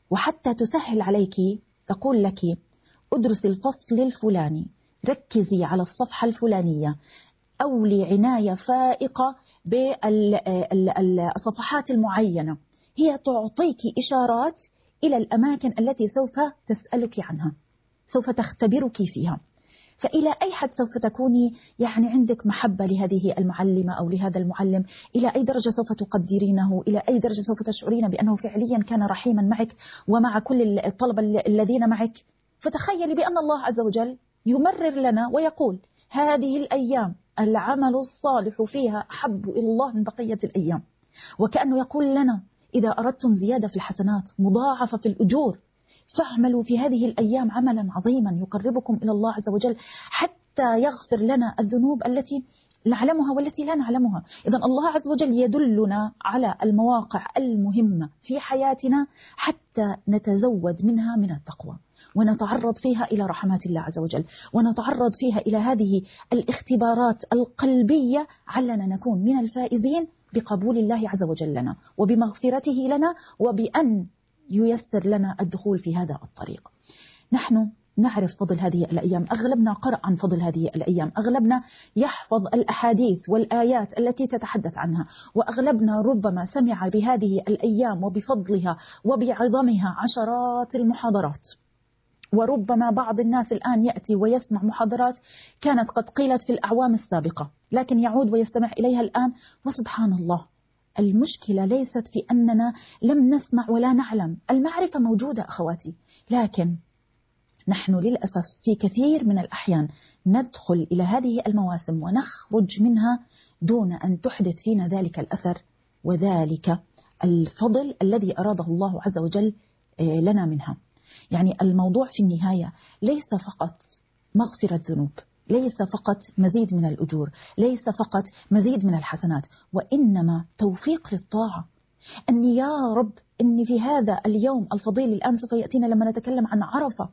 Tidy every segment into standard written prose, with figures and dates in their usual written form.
وحتى تسهل عليك تقول لك ادرس الفصل الفلاني، ركزي على الصفحة الفلانية، أولي عناية فائقة بالصفحات المعينة. هي تعطيك إشارات إلى الأماكن التي سوف تسألك عنها، سوف تختبرك فيها. فإلى أي حد سوف تكوني يعني عندك محبة لهذه المعلمة أو لهذا المعلم؟ إلى أي درجة سوف تقدرينه؟ إلى أي درجة سوف تشعرين بأنه فعليا كان رحيما معك ومع كل الطلبة الذين معك؟ فتخيلي بأن الله عز وجل يمرر لنا ويقول هذه الأيام العمل الصالح فيها أحب إلى الله من بقية الأيام. وكأنه يقول لنا إذا أردتم زيادة في الحسنات مضاعفة في الأجور فاعملوا في هذه الأيام عملا عظيما يقربكم إلى الله عز وجل حتى يغفر لنا الذنوب التي نعلمها والتي لا نعلمها. إذا الله عز وجل يدلنا على المواقع المهمة في حياتنا حتى نتزود منها من التقوى، ونتعرض فيها إلى رحمات الله عز وجل، ونتعرض فيها إلى هذه الاختبارات القلبية علنا نكون من الفائزين بقبول الله عز وجل لنا وبمغفرته لنا وبأن ييسر لنا الدخول في هذا الطريق. نحن نعرف فضل هذه الأيام، أغلبنا قرأ عن فضل هذه الأيام، أغلبنا يحفظ الأحاديث والآيات التي تتحدث عنها، وأغلبنا ربما سمع بهذه الأيام وبفضلها وبعظمها عشرات المحاضرات. وربما بعض الناس الآن يأتي ويسمع محاضرات كانت قد قيلت في الأعوام السابقة، لكن يعود ويستمع إليها الآن. وسبحان الله، المشكلة ليست في أننا لم نسمع ولا نعلم، المعرفة موجودة أخواتي، لكن نحن للأسف في كثير من الأحيان ندخل إلى هذه المواسم ونخرج منها دون أن تحدث فينا ذلك الأثر وذلك الفضل الذي أراده الله عز وجل لنا منها. يعني الموضوع في النهاية ليس فقط مغفرة ذنوب، ليس فقط مزيد من الأجور، ليس فقط مزيد من الحسنات، وإنما توفيق للطاعة. أني يا رب أني في هذا اليوم الفضيل الآن سوف يأتينا لما نتكلم عن عرفة.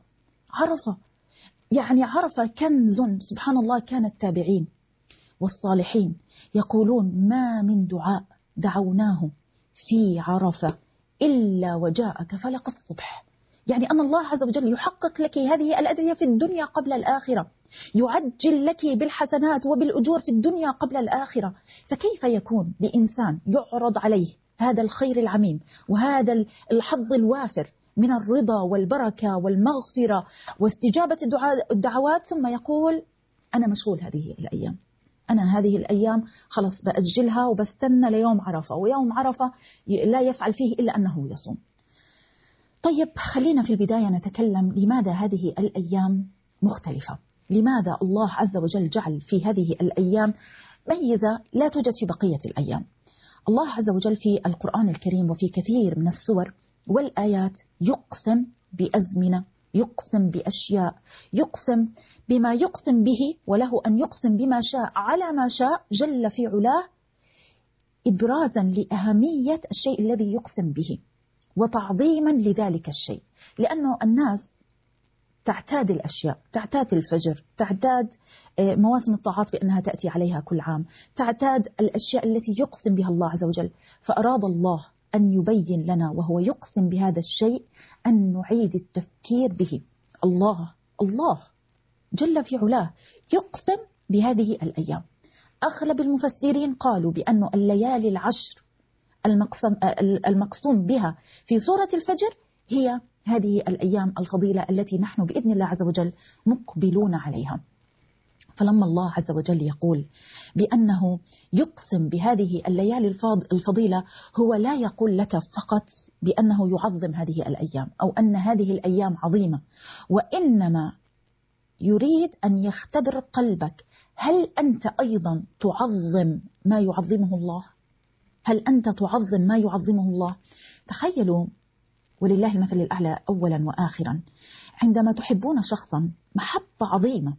يعني عرفة كنز، سبحان الله. كان التابعين والصالحين يقولون ما من دعاء دعوناه في عرفة إلا وجاءك فلق الصبح. يعني أن الله عز وجل يحقق لك هذه الأدعية في الدنيا قبل الآخرة، يعجل لك بالحسنات وبالأجور في الدنيا قبل الآخرة. فكيف يكون لإنسان يعرض عليه هذا الخير العميم وهذا الحظ الوافر من الرضا والبركة والمغفرة واستجابة الدعوات، ثم يقول أنا مشغول هذه الأيام، أنا هذه الأيام خلص بأجلها وبستنى ليوم عرفة، ويوم عرفة لا يفعل فيه إلا أنه يصوم. طيب، خلينا في البداية نتكلم لماذا هذه الأيام مختلفة، لماذا الله عز وجل جعل في هذه الأيام ميزة لا توجد في بقية الأيام. الله عز وجل في القرآن الكريم وفي كثير من السور والآيات يقسم بأزمنة، يقسم بأشياء، يقسم بما يقسم به، وله أن يقسم بما شاء على ما شاء جل في علاه، إبرازا لأهمية الشيء الذي يقسم به وتعظيما لذلك الشيء. لأنه الناس تعتاد الأشياء، تعتاد الفجر، تعتاد مواسم الطاعات بأنها تأتي عليها كل عام، تعتاد الأشياء التي يقسم بها الله عز وجل. فأراد الله أن يبين لنا وهو يقسم بهذا الشيء أن نعيد التفكير به. الله جل في علاه يقسم بهذه الأيام. أغلب المفسرين قالوا بأن الليالي العشر المقسوم بها في سورة الفجر هي هذه الأيام الفضيلة التي نحن بإذن الله عز وجل مقبلون عليها. فلما الله عز وجل يقول بأنه يقسم بهذه الليالي الفضيلة، هو لا يقول لك فقط بأنه يعظم هذه الأيام أو أن هذه الأيام عظيمة، وإنما يريد أن يختبر قلبك. هل أنت أيضا تعظم ما يعظمه الله؟ هل أنت تعظم ما يعظمه الله؟ تخيلوا، ولله المثل الأعلى أولا وآخرا، عندما تحبون شخصا محبة عظيمة،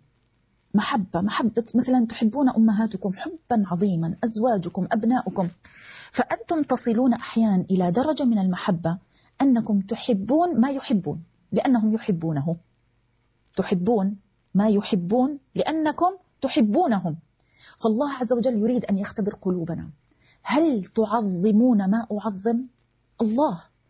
محبة مثلا تحبون أمهاتكم حبا عظيما، أزواجكم، أبناؤكم، فأنتم تصلون أحيانا إلى درجة من المحبة أنكم تحبون ما يحبون لأنهم يحبونه، تحبون ما يحبون لأنكم تحبونهم. فالله عز وجل يريد أن يختبر قلوبنا. هل تعظمون ما أعظم؟ الله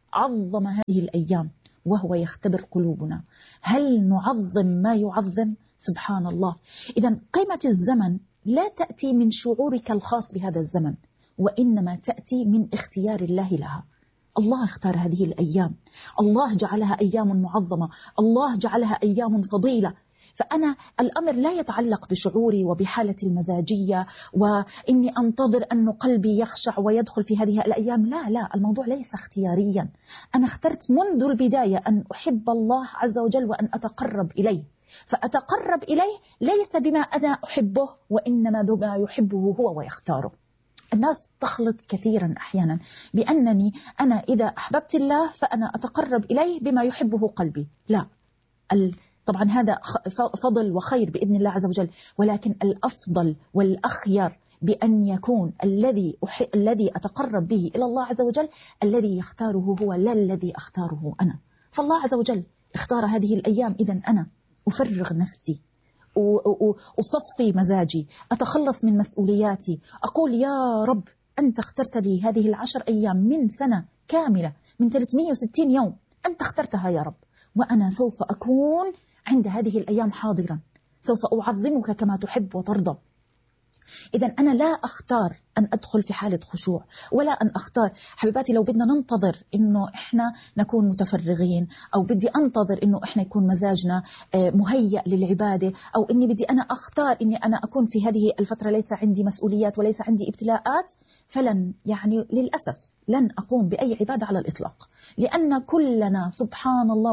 عظم هذه الأيام وهو يختبر قلوبنا. هل نعظم ما يعظم؟ سبحان الله. إذا قيمة الزمن لا تأتي من شعورك الخاص بهذا الزمن، وإنما تأتي من اختيار الله لها. الله اختار هذه الأيام، الله جعلها أيام معظمة، الله جعلها أيام فضيلة. فأنا الأمر لا يتعلق بشعوري وبحالة المزاجية وإني أنتظر أن قلبي يخشع ويدخل في هذه الأيام. لا، الموضوع ليس اختياريا. أنا اخترت منذ البداية أن أحب الله عز وجل وأن أتقرب إليه، فأتقرب إليه ليس بما أنا أحبه، وإنما بما يحبه هو ويختاره. الناس تخلط كثيرا أحيانا بأنني أنا إذا أحببت الله فأنا أتقرب إليه بما يحبه قلبي. لا، طبعا هذا فضل وخير بإذن الله عز وجل، ولكن الأفضل والأخير بأن يكون الذي أتقرب به إلى الله عز وجل الذي يختاره هو، لا الذي أختاره أنا. فالله عز وجل اختار هذه الأيام، إذن أنا أفرغ نفسي، أصفي مزاجي، أتخلص من مسؤولياتي، أقول يا رب أنت اخترت لي هذه 10 أيام من سنة كاملة من 360 يوم، أنت اخترتها يا رب، وأنا سوف أكون عند هذه الأيام حاضرا، سوف أعظمك كما تحب وترضى. إذا أنا لا أختار أن أدخل في حالة خشوع، ولا أن أختار حبيباتي لو بدنا ننتظر إنه إحنا نكون متفرغين، أو بدي أنتظر إنه إحنا يكون مزاجنا مهيأ للعبادة، أو إني بدي أنا أختار إني أنا أكون في هذه الفترة ليس عندي مسؤوليات وليس عندي ابتلاءات، فلن للأسف لن أقوم بأي عبادة على الإطلاق. لأن كلنا سبحان الله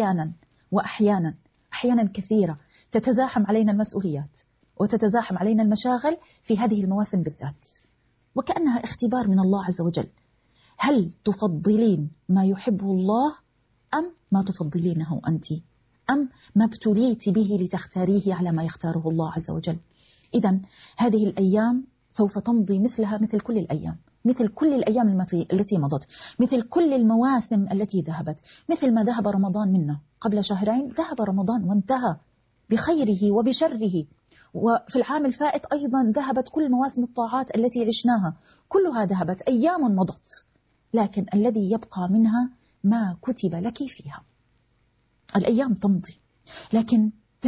وأحيانا كثيرة تتزاحم علينا المسؤوليات وتتزاحم علينا المشاغل في هذه المواسم بالذات، وكأنها اختبار من الله عز وجل. هل تفضلين ما يحبه الله أم ما تفضلينه أنت؟ أم ما ابتليت به لتختاريه على ما يختاره الله عز وجل؟ إذن هذه الأيام سوف تمضي مثلها مثل كل الأيام، مثل كل الأيام التي مضت، مثل كل المواسم التي ذهبت، مثل ما ذهب رمضان منا قبل 2 شهرين، ذهب رمضان وانتهى بخيره وبشره. وفي العام الفائت أيضا ذهبت كل مواسم الطاعات التي عشناها، كلها ذهبت، أيام مضت، لكن الذي يبقى منها ما كتب لك فيها. الأيام تمضي، لكن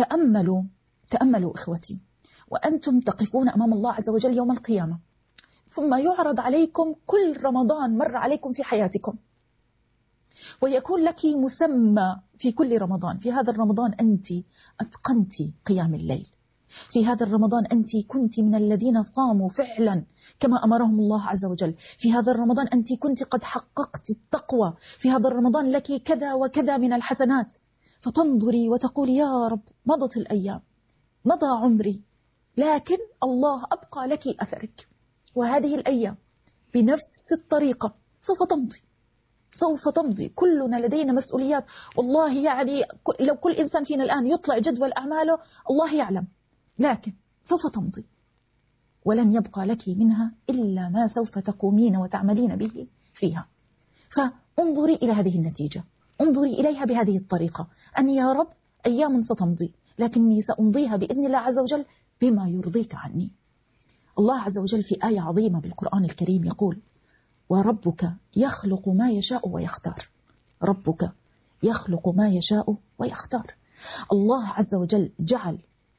تأملوا إخوتي، وأنتم تقفون أمام الله عز وجل يوم القيامة، ثم يعرض عليكم كل رمضان مر عليكم في حياتكم، ويكون لك مسمى في كل رمضان. في هذا الرمضان أنت أتقنت قيام الليل، في هذا الرمضان أنت كنت من الذين صاموا فعلا كما أمرهم الله عز وجل، في هذا الرمضان أنت كنت قد حققت التقوى، في هذا الرمضان لك كذا وكذا من الحسنات. فتنظري وتقول يا رب مضت الأيام، مضى عمري، لكن الله أبقى لك أثرك، وهذه الأيام بنفس الطريقة سوف تمضي. كلنا لدينا مسؤوليات، والله لو كل إنسان فينا الآن يطلع جدول أعماله الله يعلم، لكن سوف تمضي، ولن يبقى لك منها إلا ما سوف تقومين وتعملين به فيها. فانظري إلى هذه النتيجة، انظري إليها بهذه الطريقة، أن يا رب أيام ستمضي، لكني سأمضيها بإذن الله عز وجل بما يرضيك عني. الله عز وجل في آية عظيمة بالقرآن الكريم يقول: وربك يخلق ما يشاء ويختار. ربك يخلق ما يشاء ويختار. الله عز وجل جعل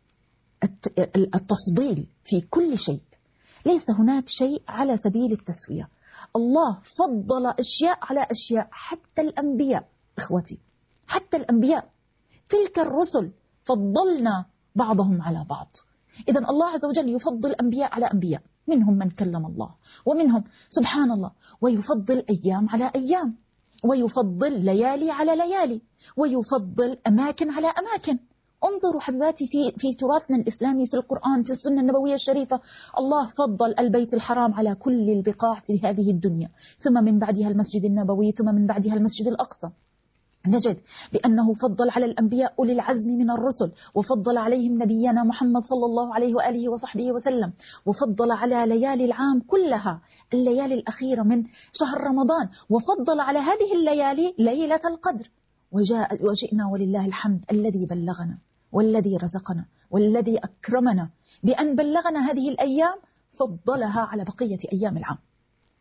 التفضيل في كل شيء، ليس هناك شيء على سبيل التسوية. الله فضل أشياء على أشياء، حتى الأنبياء إخوتي، حتى الأنبياء، تلك الرسل فضلنا بعضهم على بعض. إذن الله عز وجل يفضل أنبياء على أنبياء، منهم من كلم الله، ومنهم سبحان الله، ويفضل أيام على أيام، ويفضل ليالي على ليالي، ويفضل أماكن على أماكن. انظروا حبيباتي في تراثنا الإسلامي، في القرآن، في السنة النبوية الشريفة، الله فضل البيت الحرام على كل البقاع في هذه الدنيا، ثم من بعدها المسجد النبوي، ثم من بعدها المسجد الأقصى. نجد بأنه فضل على الأنبياء أولي العزم من الرسل، وفضل عليهم نبينا محمد صلى الله عليه وآله وصحبه وسلم، وفضل على ليالي العام كلها الليالي الأخيرة من شهر رمضان، وفضل على هذه الليالي ليلة القدر. وجئنا ولله الحمد الذي بلغنا والذي رزقنا والذي أكرمنا بأن بلغنا هذه الأيام، فضلها على بقية أيام العام.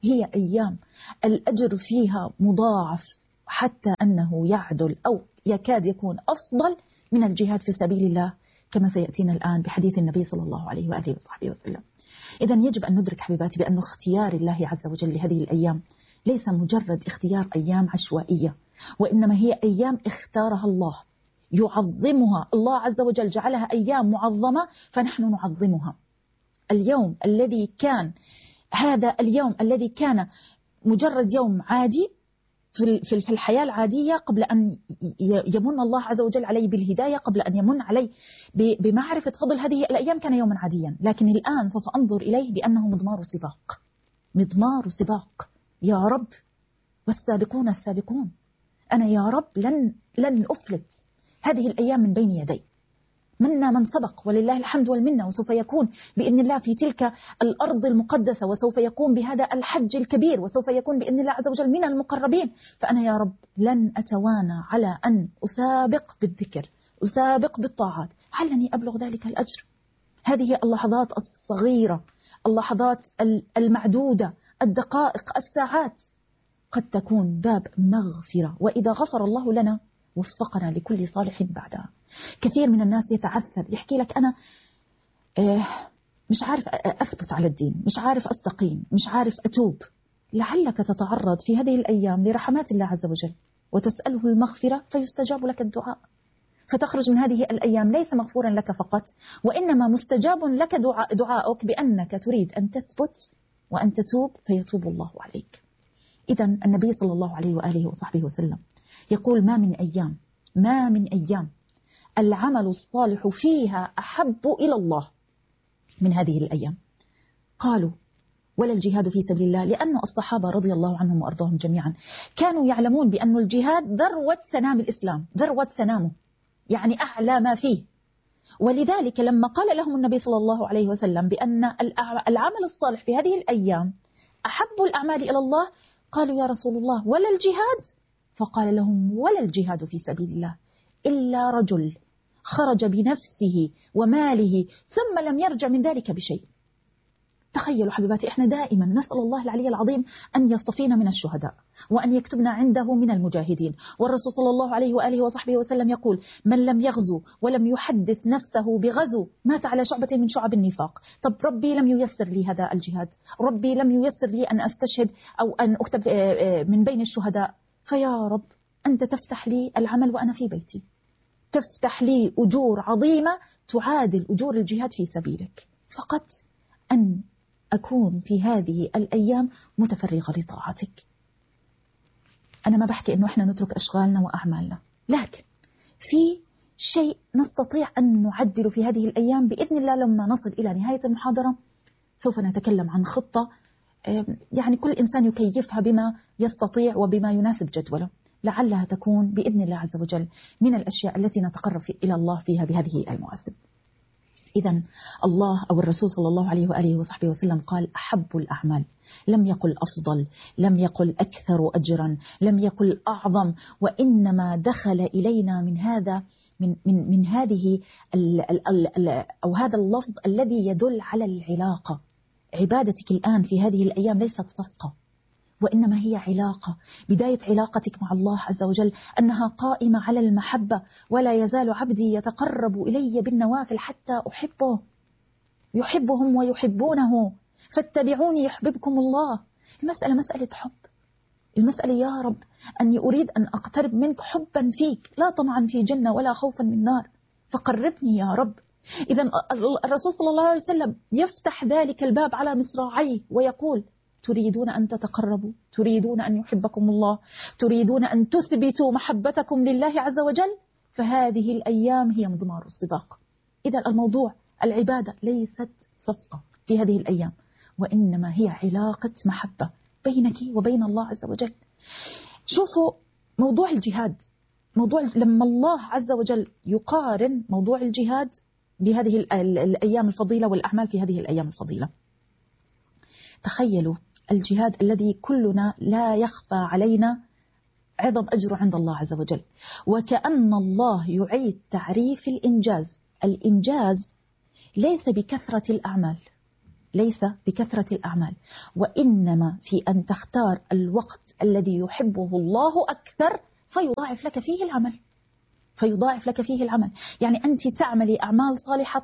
هي أيام الأجر فيها مضاعف، حتى أنه يعدل أو يكاد يكون أفضل من الجهاد في سبيل الله، كما سيأتينا الآن بحديث النبي صلى الله عليه وآله وصحبه وسلم. إذن يجب أن ندرك حبيباتي بأن اختيار الله عز وجل لهذه الأيام ليس مجرد اختيار أيام عشوائية، وإنما هي أيام اختارها الله، يعظمها الله عز وجل، جعلها أيام معظمة فنحن نعظمها. اليوم الذي كان هذا اليوم الذي كان مجرد يوم عادي في الحياة العادية، قبل أن يمن الله عز وجل علي بالهداية، قبل أن يمن علي بمعرفة فضل هذه الأيام، كان يوما عاديا، لكن الآن سوف أنظر إليه بأنه مضمار سباق، مضمار سباق. يا رب والسابقون السابقون، أنا يا رب لن أفلت هذه الأيام من بين يدي، منا من سبق ولله الحمد والمنة، وسوف يكون بإذن الله في تلك الأرض المقدسة، وسوف يكون بهذا الحج الكبير، وسوف يكون بإذن الله عز وجل من المقربين. فأنا يا رب لن أتوانى على أن أسابق بالذكر، أسابق بالطاعات، علني أبلغ ذلك الأجر. هذه اللحظات الصغيرة، اللحظات المعدودة، الدقائق، الساعات، قد تكون باب مغفرة، وإذا غفر الله لنا وفقنا لكل صالح بعدها. كثير من الناس يتعثر، يحكي لك أنا مش عارف أثبت على الدين، مش عارف أستقيم، مش عارف أتوب. لعلك تتعرض في هذه الأيام لرحمات الله عز وجل وتسأله المغفرة فيستجاب لك الدعاء، فتخرج من هذه الأيام ليس مغفورا لك فقط، وإنما مستجاب لك دعاءك بأنك تريد أن تثبت وأن تتوب فيتوب الله عليك. إذا النبي صلى الله عليه وآله وصحبه وسلم يقول ما من أيام العمل الصالح فيها أحب إلى الله من هذه الأيام. قالوا ولا الجهاد في سبيل الله، لأن الصحابة رضي الله عنهم وأرضاهم جميعا كانوا يعلمون بأن الجهاد ذروة سنام الإسلام، ذروة سنامه، يعني أعلى ما فيه. ولذلك لما قال لهم النبي صلى الله عليه وسلم بأن العمل الصالح في هذه الأيام أحب الأعمال إلى الله، قالوا يا رسول الله ولا الجهاد؟ فقال لهم ولا الجهاد في سبيل الله إلا رجل خرج بنفسه وماله ثم لم يرجع من ذلك بشيء. تخيلوا حبيباتي، احنا دائما نسأل الله العلي العظيم أن يصطفينا من الشهداء وأن يكتبنا عنده من المجاهدين. والرسول صلى الله عليه وآله وصحبه وسلم يقول من لم يغزو ولم يحدث نفسه بغزو مات على شعبة من شعب النفاق. طب ربي لم ييسر لي هذا الجهاد، ربي لم ييسر لي أن أستشهد أو أن أكتب من بين الشهداء، فيا رب أنت تفتح لي العمل وأنا في بيتي، تفتح لي أجور عظيمة تعادل أجور الجهاد في سبيلك، فقط أن أكون في هذه الأيام متفرغة لطاعتك. أنا ما بحكي إنه إحنا نترك أشغالنا وأعمالنا، لكن في شيء نستطيع أن نعدل في هذه الأيام بإذن الله. لما نصل إلى نهاية المحاضرة سوف نتكلم عن خطة يعني كل إنسان يكيفها بما يستطيع وبما يناسب جدوله، لعلها تكون بإذن الله عز وجل من الأشياء التي نتقرب إلى الله فيها بهذه المواسم. إذن الله أو الرسول صلى الله عليه وآله وصحبه وسلم قال أحب الأعمال، لم يقل أفضل، لم يقل أكثر أجرا، لم يقل أعظم، وإنما دخل إلينا من هذا من هذه أو هذا اللفظ الذي يدل على العلاقة. عبادتك الآن في هذه الأيام ليست صفقة، وإنما هي علاقة. بداية علاقتك مع الله عز وجل أنها قائمة على المحبة، ولا يزال عبدي يتقرب إلي بالنوافل حتى أحبه، يحبهم ويحبونه، فاتبعوني يحببكم الله. المسألة مسألة حب، المسألة يا رب أني أريد أن أقترب منك حبا فيك، لا طمعا في جنة ولا خوفا من نار، فقربني يا رب. إذا الرسول صلى الله عليه وسلم يفتح ذلك الباب على مصراعيه ويقول تريدون أن تتقربوا، تريدون أن يحبكم الله، تريدون أن تثبتوا محبتكم لله عز وجل، فهذه الأيام هي مضمار السباق. إذا الموضوع العبادة ليست صفقة في هذه الأيام، وإنما هي علاقة محبة بينك وبين الله عز وجل. شوفوا موضوع الجهاد، لما الله عز وجل يقارن موضوع الجهاد بهذه الأيام الفضيلة والأعمال في هذه الأيام الفضيلة، تخيلوا الجهاد الذي كلنا لا يخفى علينا عظم أجره عند الله عز وجل، وكأن الله يعيد تعريف الإنجاز. الإنجاز ليس بكثرة الأعمال، ليس بكثرة الأعمال، وإنما في أن تختار الوقت الذي يحبه الله أكثر فيضاعف لك فيه العمل. فيضاعف لك فيه العمل. يعني أنت تعملي أعمال صالحة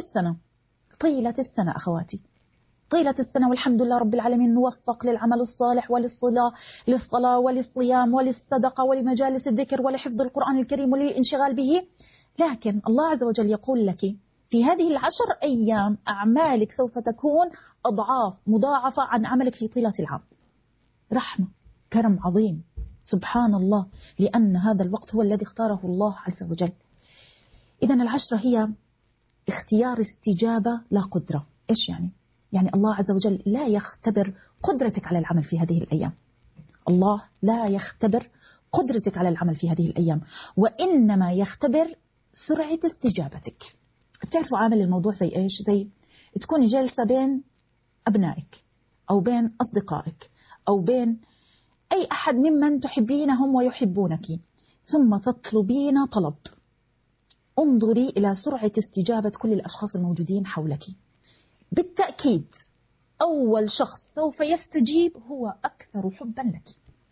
طيلة السنة أخواتي، طيلة السنة، والحمد لله رب العالمين نوفق للعمل الصالح للصلاة وللصيام وللصدقة ولمجالس الذكر ولحفظ القرآن الكريم وللانشغال به. لكن الله عز وجل يقول لك في هذه 10 أيام أعمالك سوف تكون أضعاف مضاعفة عن عملك في طيلة العام. رحمة، كرم عظيم، سبحان الله، لأن هذا الوقت هو الذي اختاره الله عز وجل. إذن 10 هي اختيار استجابة لا قدرة. إيش يعني؟ يعني الله عز وجل لا يختبر قدرتك على العمل في هذه الأيام. الله لا يختبر قدرتك على العمل في هذه الأيام، وإنما يختبر سرعة استجابتك. بتعرفوا عامل الموضوع زي إيش؟ زي تكوني جالسة بين أبنائك أو بين أصدقائك أو بين أي أحد ممن تحبينهم ويحبونك، ثم تطلبين طلب. انظري إلى سرعة استجابة كل الأشخاص الموجودين حولك. بالتأكيد أول شخص سوف يستجيب هو أكثر حبا لك.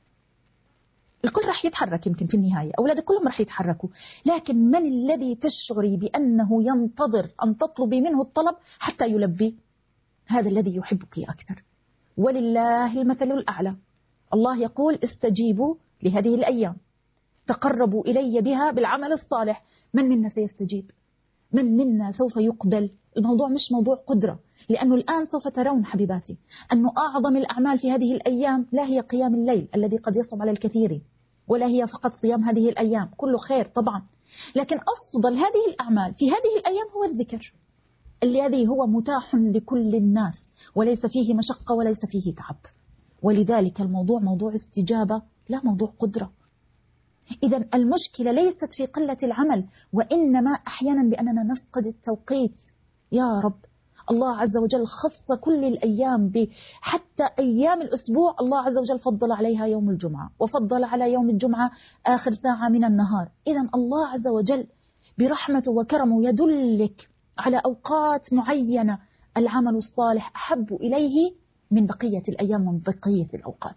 الكل راح يتحرك يمكن في النهاية، أولادك كلهم راح يتحركوا، لكن من الذي تشعري بأنه ينتظر أن تطلبي منه الطلب حتى يلبي؟ هذا الذي يحبك أكثر. ولله المثل الأعلى. الله يقول استجيبوا لهذه الأيام، تقربوا إلي بها بالعمل الصالح. من منا سيستجيب؟ من منا سوف يقبل؟ الموضوع مش موضوع قدرة، لأنه الآن سوف ترون حبيباتي أنه أعظم الأعمال في هذه الأيام لا هي قيام الليل الذي قد يصعب على الكثير، ولا هي فقط صيام هذه الأيام، كله خير طبعا، لكن أفضل هذه الأعمال في هذه الأيام هو الذكر الذي هو متاح لكل الناس، وليس فيه مشقة وليس فيه تعب. ولذلك الموضوع موضوع استجابة لا موضوع قدرة. إذا المشكلة ليست في قلة العمل، وإنما أحيانا بأننا نفقد التوقيت. يا رب، الله عز وجل خص كل الأيام، حتى أيام الأسبوع الله عز وجل فضل عليها يوم الجمعة، وفضل على يوم الجمعة آخر ساعة من النهار. إذا الله عز وجل برحمته وكرمه يدلك على أوقات معينة العمل الصالح أحب إليه من بقية الأيام ومن بقية الأوقات.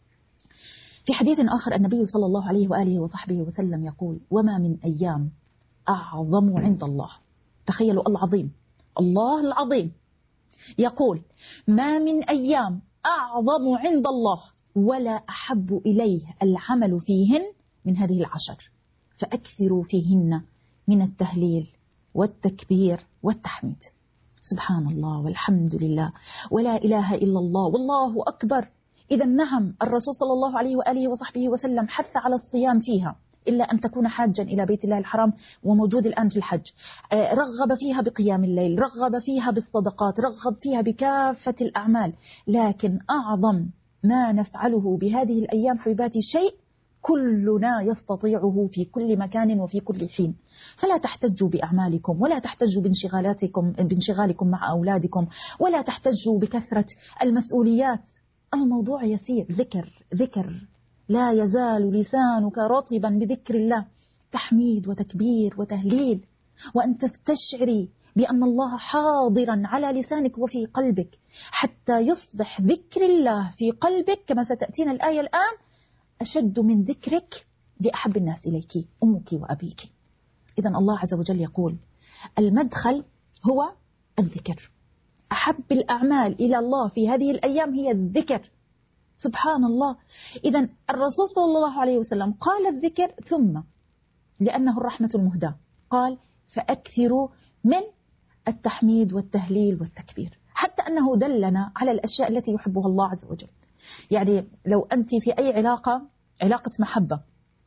في حديث آخر النبي صلى الله عليه وآله وصحبه وسلم يقول: وما من أيام أعظم عند الله. تخيلوا العظيم، الله العظيم يقول: ما من أيام أعظم عند الله ولا أحب إليه العمل فيهن من هذه 10، فأكثروا فيهن من التهليل والتكبير والتحميد. سبحان الله والحمد لله ولا إله إلا الله والله أكبر. إذا نعم، الرسول صلى الله عليه وآله وصحبه وسلم حث على الصيام فيها، إلا أن تكون حاجا إلى بيت الله الحرام وموجود الآن في الحج. رغب فيها بقيام الليل، رغب فيها بالصدقات، رغب فيها بكافة الأعمال. لكن أعظم ما نفعله بهذه الأيام حبيباتي شيء كلنا يستطيعه في كل مكان وفي كل حين. فلا تحتجوا بأعمالكم، ولا تحتجوا بانشغالكم مع أولادكم، ولا تحتجوا بكثرة المسؤوليات. الموضوع يسير، ذكر، لا يزال لسانك رطبا بذكر الله، تحميد وتكبير وتهليل، وأن تستشعري بأن الله حاضرا على لسانك وفي قلبك، حتى يصبح ذكر الله في قلبك كما ستأتينا الآية الآن أشد من ذكرك لأحب الناس إليك أمك وأبيك. إذن الله عز وجل يقول: المدخل هو الذكر. أحب الأعمال إلى الله في هذه الأيام هي الذكر. سبحان الله. إذن الرسول صلى الله عليه وسلم قال الذكر، ثم لأنه الرحمة المهداة قال: فأكثروا من التحميد والتهليل والتكبير، حتى أنه دلنا على الأشياء التي يحبها الله عز وجل. يعني لو أنت في أي علاقة محبة،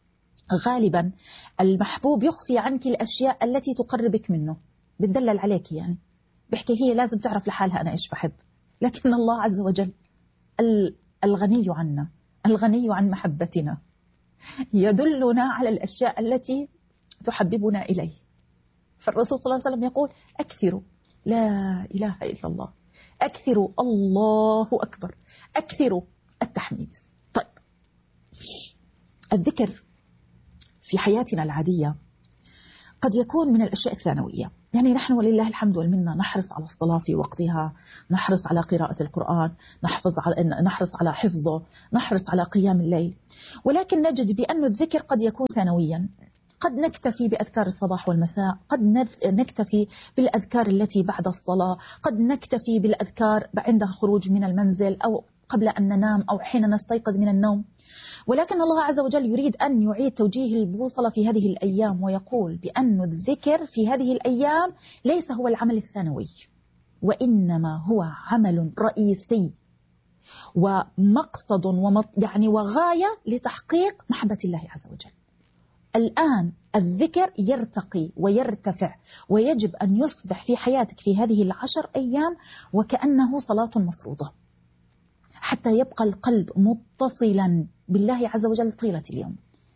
غالبا المحبوب يخفي عنك الأشياء التي تقربك منه، بتدلل عليك، يعني بحكي هي لازم تعرف لحالها أنا إيش بحب. لكن الله عز وجل الغني عنا، الغني عن محبتنا، يدلنا على الأشياء التي تحببنا إليه. فالرسول صلى الله عليه وسلم يقول: أكثروا لا إله إلا الله، أكثروا الله أكبر، أكثروا التحميد. طيب، الذكر في حياتنا العادية قد يكون من الأشياء الثانوية، يعني نحن ولله الحمد والمنة نحرص على الصلاة في وقتها، نحرص على قراءة القرآن، نحرص على حفظه، نحرص على قيام الليل، ولكن نجد بأن الذكر قد يكون ثانويا. قد نكتفي بأذكار الصباح والمساء، قد نكتفي بالأذكار التي بعد الصلاة، قد نكتفي بالأذكار عند الخروج من المنزل أو قبل أن ننام أو حين نستيقظ من النوم. ولكن الله عز وجل يريد أن يعيد توجيه البوصلة في هذه الأيام، ويقول بأن الذكر في هذه الأيام ليس هو العمل الثانوي، وإنما هو عمل رئيسي ومقصد وغاية لتحقيق محبة الله عز وجل. الآن الذكر يرتقي ويرتفع، ويجب أن يصبح في حياتك في هذه 10 أيام وكأنه صلاة مفروضة، حتى يبقى القلب متصلا بالله عز وجل طيلة اليوم.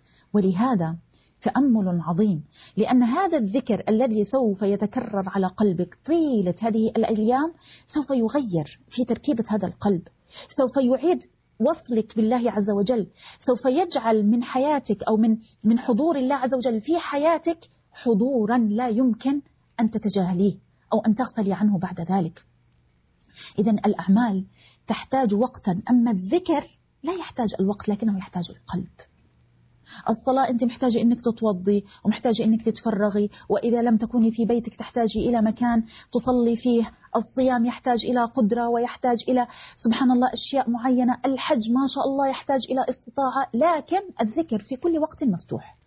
ولهذا تأمل عظيم، لأن هذا الذكر الذي سوف يتكرر على قلبك طيلة هذه الأيام سوف يغير في تركيبة هذا القلب، سوف يعيد وصلك بالله عز وجل، سوف يجعل من حياتك أو من حضور الله عز وجل في حياتك حضورا لا يمكن أن تتجاهليه أو أن تغفلي عنه بعد ذلك. إذن الأعمال تحتاج وقتا، أما الذكر لا يحتاج الوقت لكنه يحتاج القلب. الصلاة أنت محتاجة أنك تتوضي ومحتاجة أنك تتفرغي، وإذا لم تكوني في بيتك تحتاجي إلى مكان تصلي فيه. الصيام يحتاج إلى قدرة ويحتاج إلى سبحان الله أشياء معينة. الحج ما شاء الله يحتاج إلى استطاعة، لكن الذكر في كل وقت مفتوح،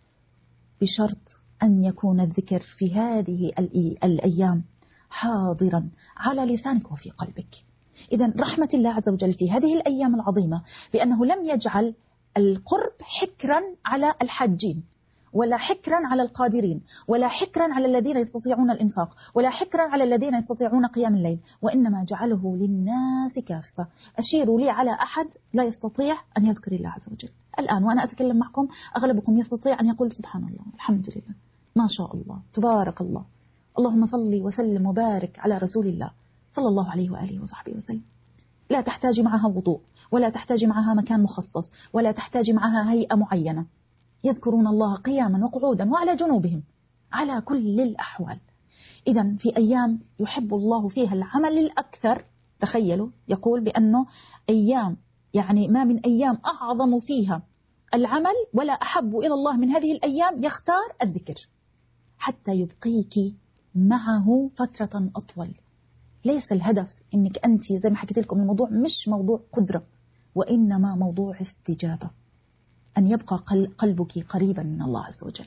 بشرط أن يكون الذكر في هذه الأيام حاضرا على لسانك وفي قلبك. إذن رحمة الله عز وجل في هذه الأيام العظيمة بأنه لم يجعل القرب حكرا على الحاجين، ولا حكرا على القادرين، ولا حكرا على الذين يستطيعون الإنفاق، ولا حكرا على الذين يستطيعون قيام الليل، وإنما جعله للناس كافة. أشيروا لي على أحد لا يستطيع أن يذكر الله عز وجل الآن وأنا أتكلم معكم، أغلبكم يستطيع أن يقول سبحان الله الحمد لله ما شاء الله تبارك الله اللهم صل وسلم وبارك على رسول الله صلى الله عليه وآله وصحبه وسلم. لا تحتاج معها وضوء، ولا تحتاج معها مكان مخصص، ولا تحتاج معها هيئة معينة. يذكرون الله قياما وقعودا وعلى جنوبهم على كل الأحوال. إذن في أيام يحب الله فيها العمل الأكثر. تخيلوا يقول بأنه أيام يعني ما من أيام أعظم فيها العمل ولا أحب إلى الله من هذه الأيام، يختار الذكر حتى يبقيك معه فترة أطول. ليس الهدف أنك أنت زي ما حكيت لكم، الموضوع مش موضوع قدرة، وإنما موضوع استجابة، أن يبقى قلبك قريبا من الله عز وجل.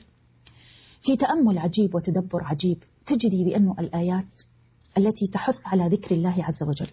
في تأمل عجيب وتدبر عجيب تجدي بأن الآيات التي تحث على ذكر الله عز وجل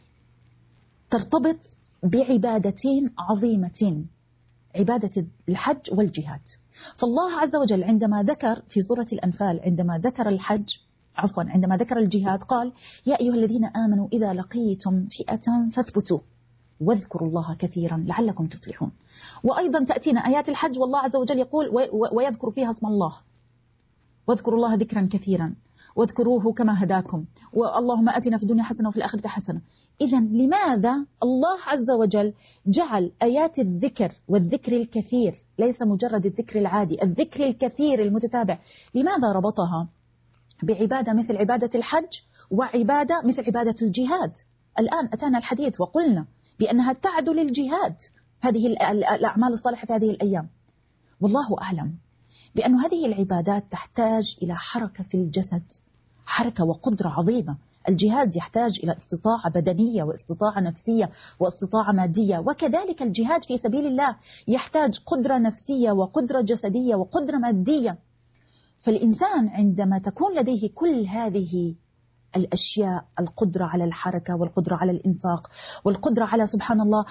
ترتبط بعبادتين عظيمتين، عبادة الحج والجهاد. فالله عز وجل عندما ذكر في سورة الأنفال، عندما ذكر الحج عندما ذكر الجهاد قال يا أيها الذين آمنوا إذا لقيتم فئة فاثبتوا واذكروا الله كثيرا لعلكم تفلحون. وأيضا تأتينا آيات الحج والله عز وجل يقول ويذكر فيها اسم الله، واذكروا الله ذكرا كثيرا واذكروه كما هداكم واللهم آتنا في الدنيا حسنة وفي الآخرة حسنة. إذن لماذا الله عز وجل جعل آيات الذكر والذكر الكثير، ليس مجرد الذكر العادي، الذكر الكثير المتتابع، لماذا ربطها بعبادة مثل عبادة الحج وعبادة مثل عبادة الجهاد؟ الآن أتانا الحديث وقلنا بأنها تعدل الجهاد هذه الأعمال الصالحة في هذه الأيام. والله أعلم بأن هذه العبادات تحتاج إلى حركة في الجسد، حركة وقدرة عظيمة. الجهاد يحتاج إلى استطاعة بدنية واستطاعة نفسية واستطاعة مادية، وكذلك الجهاد في سبيل الله يحتاج قدرة نفسية وقدرة جسدية وقدرة مادية. فالإنسان عندما تكون لديه كل هذه الأشياء، القدرة على الحركة والقدرة على الإنفاق والقدرة على سبحان الله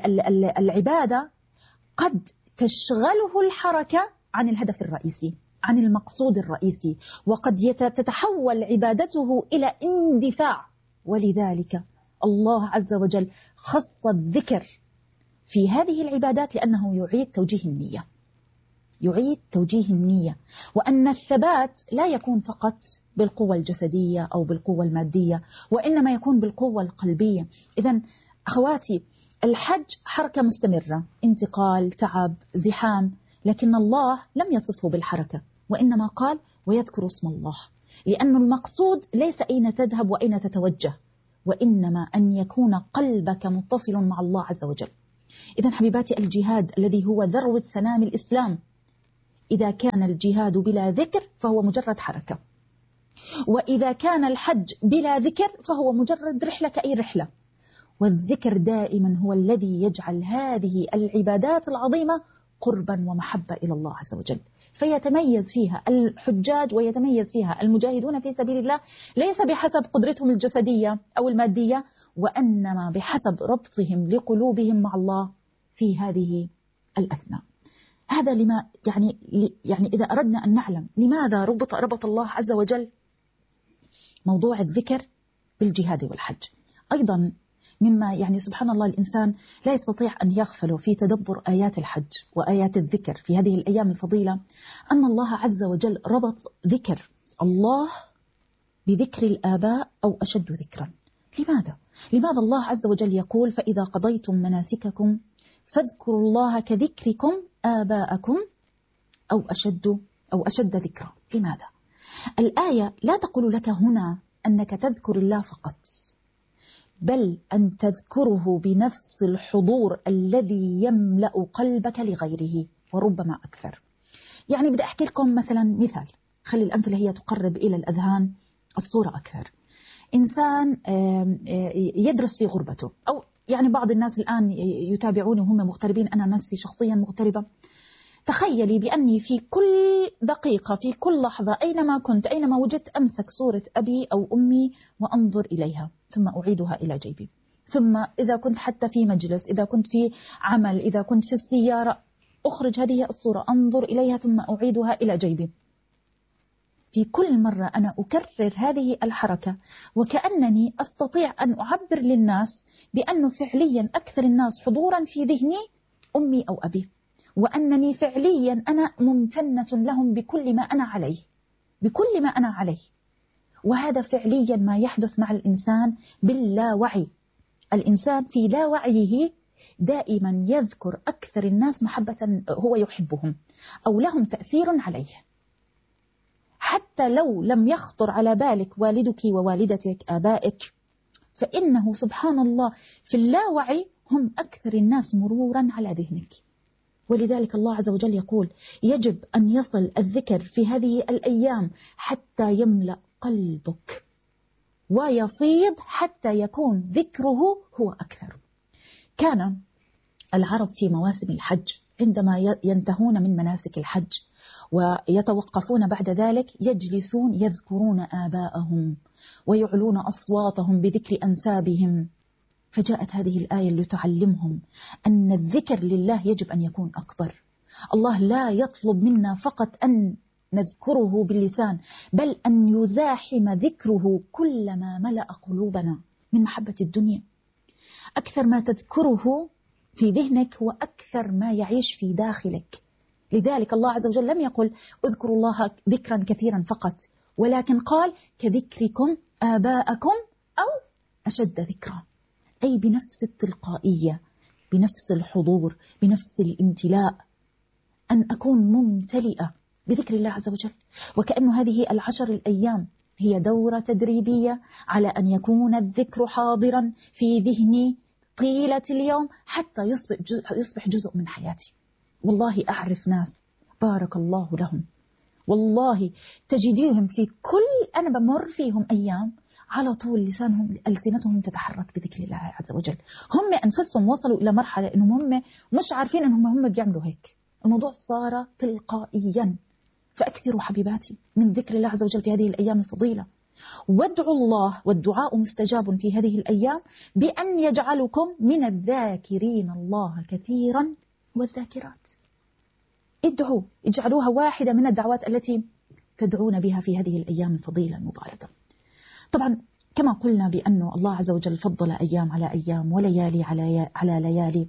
العبادة، قد تشغله الحركة عن الهدف الرئيسي، عن المقصود الرئيسي، وقد تتحول عبادته إلى اندفاع. ولذلك الله عز وجل خص الذكر في هذه العبادات لأنه يعيد توجيه النية، يعيد توجيه النية، وأن الثبات لا يكون فقط بالقوة الجسدية أو بالقوة المادية، وإنما يكون بالقوة القلبية. إذن أخواتي، الحج حركة مستمرة، انتقال، تعب، زحام، لكن الله لم يصفه بالحركة، وإنما قال ويذكر اسم الله. لأن المقصود ليس أين تذهب وأين تتوجه، وإنما أن يكون قلبك متصل مع الله عز وجل. إذن حبيباتي، الجهاد الذي هو ذروة سنام الإسلام، إذا كان الجهاد بلا ذكر فهو مجرد حركة، وإذا كان الحج بلا ذكر فهو مجرد رحلة كأي رحلة. والذكر دائما هو الذي يجعل هذه العبادات العظيمة قربا ومحبة إلى الله عز وجل، فيتميز فيها الحجاج ويتميز فيها المجاهدون في سبيل الله، ليس بحسب قدرتهم الجسدية أو المادية، وإنما بحسب ربطهم لقلوبهم مع الله في هذه الأثناء. هذا لما يعني إذا أردنا أن نعلم لماذا ربط الله عز وجل موضوع الذكر بالجهاد والحج. أيضا مما يعني سبحان الله الإنسان لا يستطيع أن يغفل في تدبر آيات الحج وآيات الذكر في هذه الأيام الفضيلة، أن الله عز وجل ربط ذكر الله بذكر الآباء أو أشد ذكرا. لماذا الله عز وجل يقول فإذا قضيتم مناسككم فاذكروا الله كذكركم آباءكم أو أشد ذكرا؟ لماذا؟ الآية لا تقول لك هنا أنك تذكر الله فقط، بل أن تذكره بنفس الحضور الذي يملأ قلبك لغيره وربما أكثر. يعني بدي أحكي لكم مثلا مثال، خلي الأمثلة هي تقرب إلى الأذهان الصورة أكثر. إنسان يدرس في غربته، أو يعني بعض الناس الآن يتابعوني وهم مغتربين، أنا نفسي شخصيا مغتربة. تخيلي بأني في كل دقيقة في كل لحظة أينما كنت أينما وجدت أمسك صورة أبي أو أمي وأنظر إليها ثم أعيدها إلى جيبي، ثم إذا كنت حتى في مجلس، إذا كنت في عمل، إذا كنت في السيارة، أخرج هذه الصورة أنظر إليها ثم أعيدها إلى جيبي. في كل مرة أنا أكرر هذه الحركة وكأنني أستطيع أن أعبر للناس بأنه فعليا أكثر الناس حضورا في ذهني أمي أو أبي، وأنني فعليا أنا ممتنة لهم بكل ما أنا عليه. وهذا فعليا ما يحدث مع الإنسان باللاوعي. الإنسان في لا وعيه دائما يذكر أكثر الناس محبة هو يحبهم أو لهم تأثير عليه، حتى لو لم يخطر على بالك والدك ووالدتك آبائك، فإنه سبحان الله في اللاوعي هم أكثر الناس مرورا على ذهنك. ولذلك الله عز وجل يقول يجب أن يصل الذكر في هذه الأيام حتى يملأ قلبك ويفيض، حتى يكون ذكره هو أكثر. كان العرب في مواسم الحج عندما ينتهون من مناسك الحج ويتوقفون بعد ذلك يجلسون يذكرون آباءهم ويعلون أصواتهم بذكر أنسابهم. فجاءت هذه الآية لتعلمهم أن الذكر لله يجب أن يكون أكبر. الله لا يطلب منا فقط أن نذكره باللسان، بل أن يزاحم ذكره كل ما ملأ قلوبنا من محبة الدنيا. أكثر ما تذكره في ذهنك هو أكثر ما يعيش في داخلك. لذلك الله عز وجل لم يقل اذكروا الله ذكرا كثيرا فقط، ولكن قال كذكركم آباءكم أو أشد ذكرا، أي بنفس التلقائية، بنفس الحضور، بنفس الامتلاء، أن أكون ممتلئة بذكر الله عز وجل. وكأن هذه 10 الأيام هي دورة تدريبية على أن يكون الذكر حاضرا في ذهني طيلة اليوم حتى يصبح جزء من حياتي. والله أعرف ناس بارك الله لهم، والله تجديهم في كل أنا بمر فيهم أيام على طول ألسنتهم تتحرك بذكر الله عز وجل. هم أنفسهم وصلوا إلى مرحلة أنهم هم مش عارفين أنهم هم بيعملوا هيك، الموضوع صار تلقائيا. فأكثروا حبيباتي من ذكر الله عز وجل في هذه الأيام الفضيلة، وادعوا الله، والدعاء مستجاب في هذه الأيام بأن يجعلكم من الذاكرين الله كثيرا والذاكرات. ادعوا، اجعلوها واحدة من الدعوات التي تدعون بها في هذه الأيام الفضيلة المباركة. طبعا كما قلنا بأن الله عز وجل فضل أيام على أيام، وليالي على ليالي،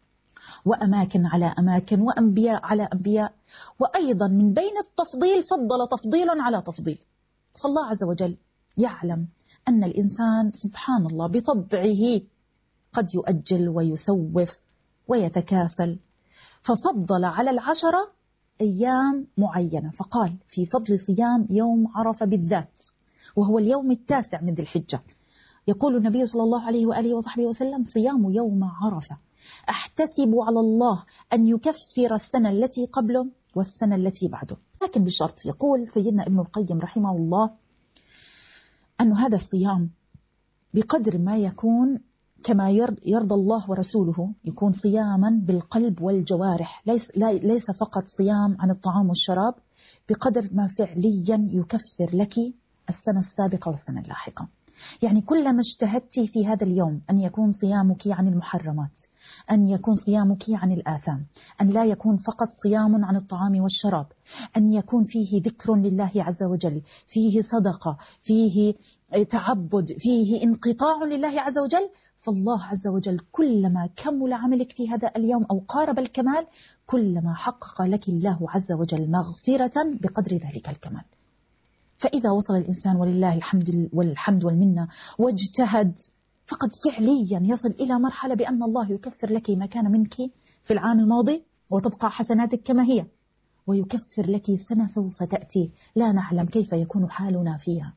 وأماكن على أماكن، وأنبياء على أنبياء، وأيضا من بين التفضيل فضل تفضيل على تفضيل. فالله عز وجل يعلم أن الإنسان سبحان الله بطبعه قد يؤجل ويسوف ويتكاسل، ففضل على 10 أيام معينة، فقال في فضل صيام يوم عرفة بالذات، وهو اليوم 9 من ذي الحجة. يقول النبي صلى الله عليه وآله وصحبه وسلم: صيام يوم عرفة أحتسب على الله أن يكفر السنة التي قبله والسنة التي بعده، لكن بشرط. يقول سيدنا ابن القيم رحمه الله أن هذا الصيام بقدر ما يكون كما يرضى الله ورسوله، يكون صياما بالقلب والجوارح، ليس فقط صيام عن الطعام والشراب، بقدر ما فعليا يكفر لك السنة السابقة والسنة اللاحقة. يعني كلما اجتهدت في هذا اليوم أن يكون صيامك عن المحرمات، أن يكون صيامك عن الآثام، أن لا يكون فقط صيام عن الطعام والشراب، أن يكون فيه ذكر لله عز وجل، فيه صدقة، فيه تعبد، فيه انقطاع لله عز وجل، فالله عز وجل كلما كمل عملك في هذا اليوم أو قارب الكمال، كلما حقق لك الله عز وجل مغفرة بقدر ذلك الكمال. فإذا وصل الإنسان ولله الحمد والمنة واجتهد، فقد فعليا يصل إلى مرحلة بأن الله يكفر لك ما كان منك في العام الماضي وتبقى حسناتك كما هي، ويكفر لك سنة سوف تأتي لا نعلم كيف يكون حالنا فيها.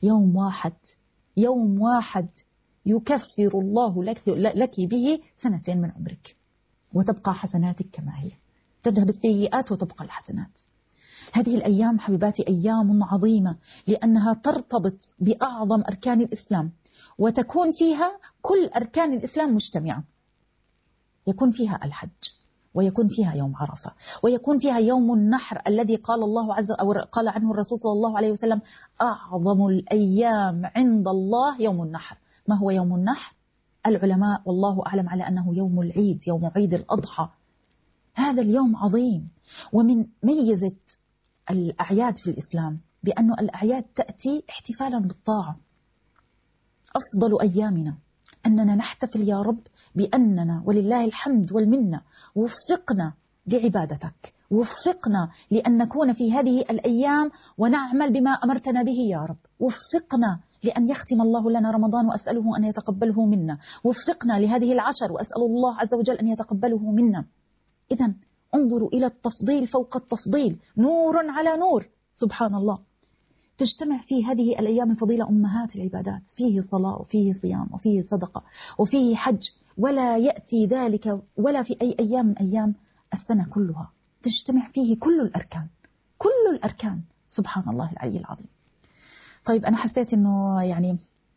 يوم واحد يكفر الله لك به 2 سنين من عمرك، وتبقى حسناتك كما هي، تذهب السيئات وتبقى الحسنات. هذه الأيام حبيباتي أيام عظيمة، لأنها ترتبط بأعظم أركان الإسلام، وتكون فيها كل أركان الإسلام مجتمعة. يكون فيها الحج، ويكون فيها يوم عرفة، ويكون فيها يوم النحر الذي قال الله عز أو قال عنه الرسول صلى الله عليه وسلم: أعظم الأيام عند الله يوم النحر. ما هو يوم النحر؟ العلماء والله أعلم على أنه يوم العيد، يوم عيد الأضحى. هذا اليوم عظيم. ومن ميزة الأعياد في الإسلام بأن الأعياد تأتي احتفالا بالطاعة. أفضل أيامنا أننا نحتفل يا رب بأننا ولله الحمد والمنة وفقنا لعبادتك، وفقنا لأن نكون في هذه الأيام ونعمل بما أمرتنا به يا رب، وفقنا لأن يختم الله لنا رمضان وأسأله أن يتقبله منا، وفقنا لهذه العشر وأسأل الله عز وجل أن يتقبله منا. إذن انظروا إلى التفضيل فوق التفضيل، نور على نور، سبحان الله. تجتمع في هذه الأيام الفضيلة أمهات العبادات، فيه صلاة وفيه صيام وفيه صدقة وفيه حج، ولا يأتي ذلك ولا في أي أيام من أيام السنة كلها، تجتمع فيه كل الأركان، سبحان الله العلي العظيم. طيب أنا حسيت أنه يعني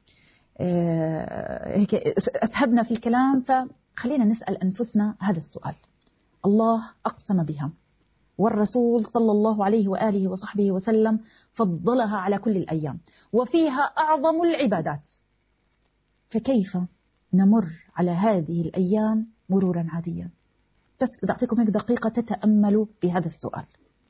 هيك أسهبنا في الكلام، فخلينا نسأل أنفسنا هذا السؤال. الله أقسم بها، والرسول صلى الله عليه وآله وصحبه وسلم فضلها على كل الأيام، وفيها أعظم العبادات، فكيف نمر على هذه الأيام مرورا عاديا؟ بس بدي أعطيكم هيك دقيقة تتأملوا بهذا السؤال.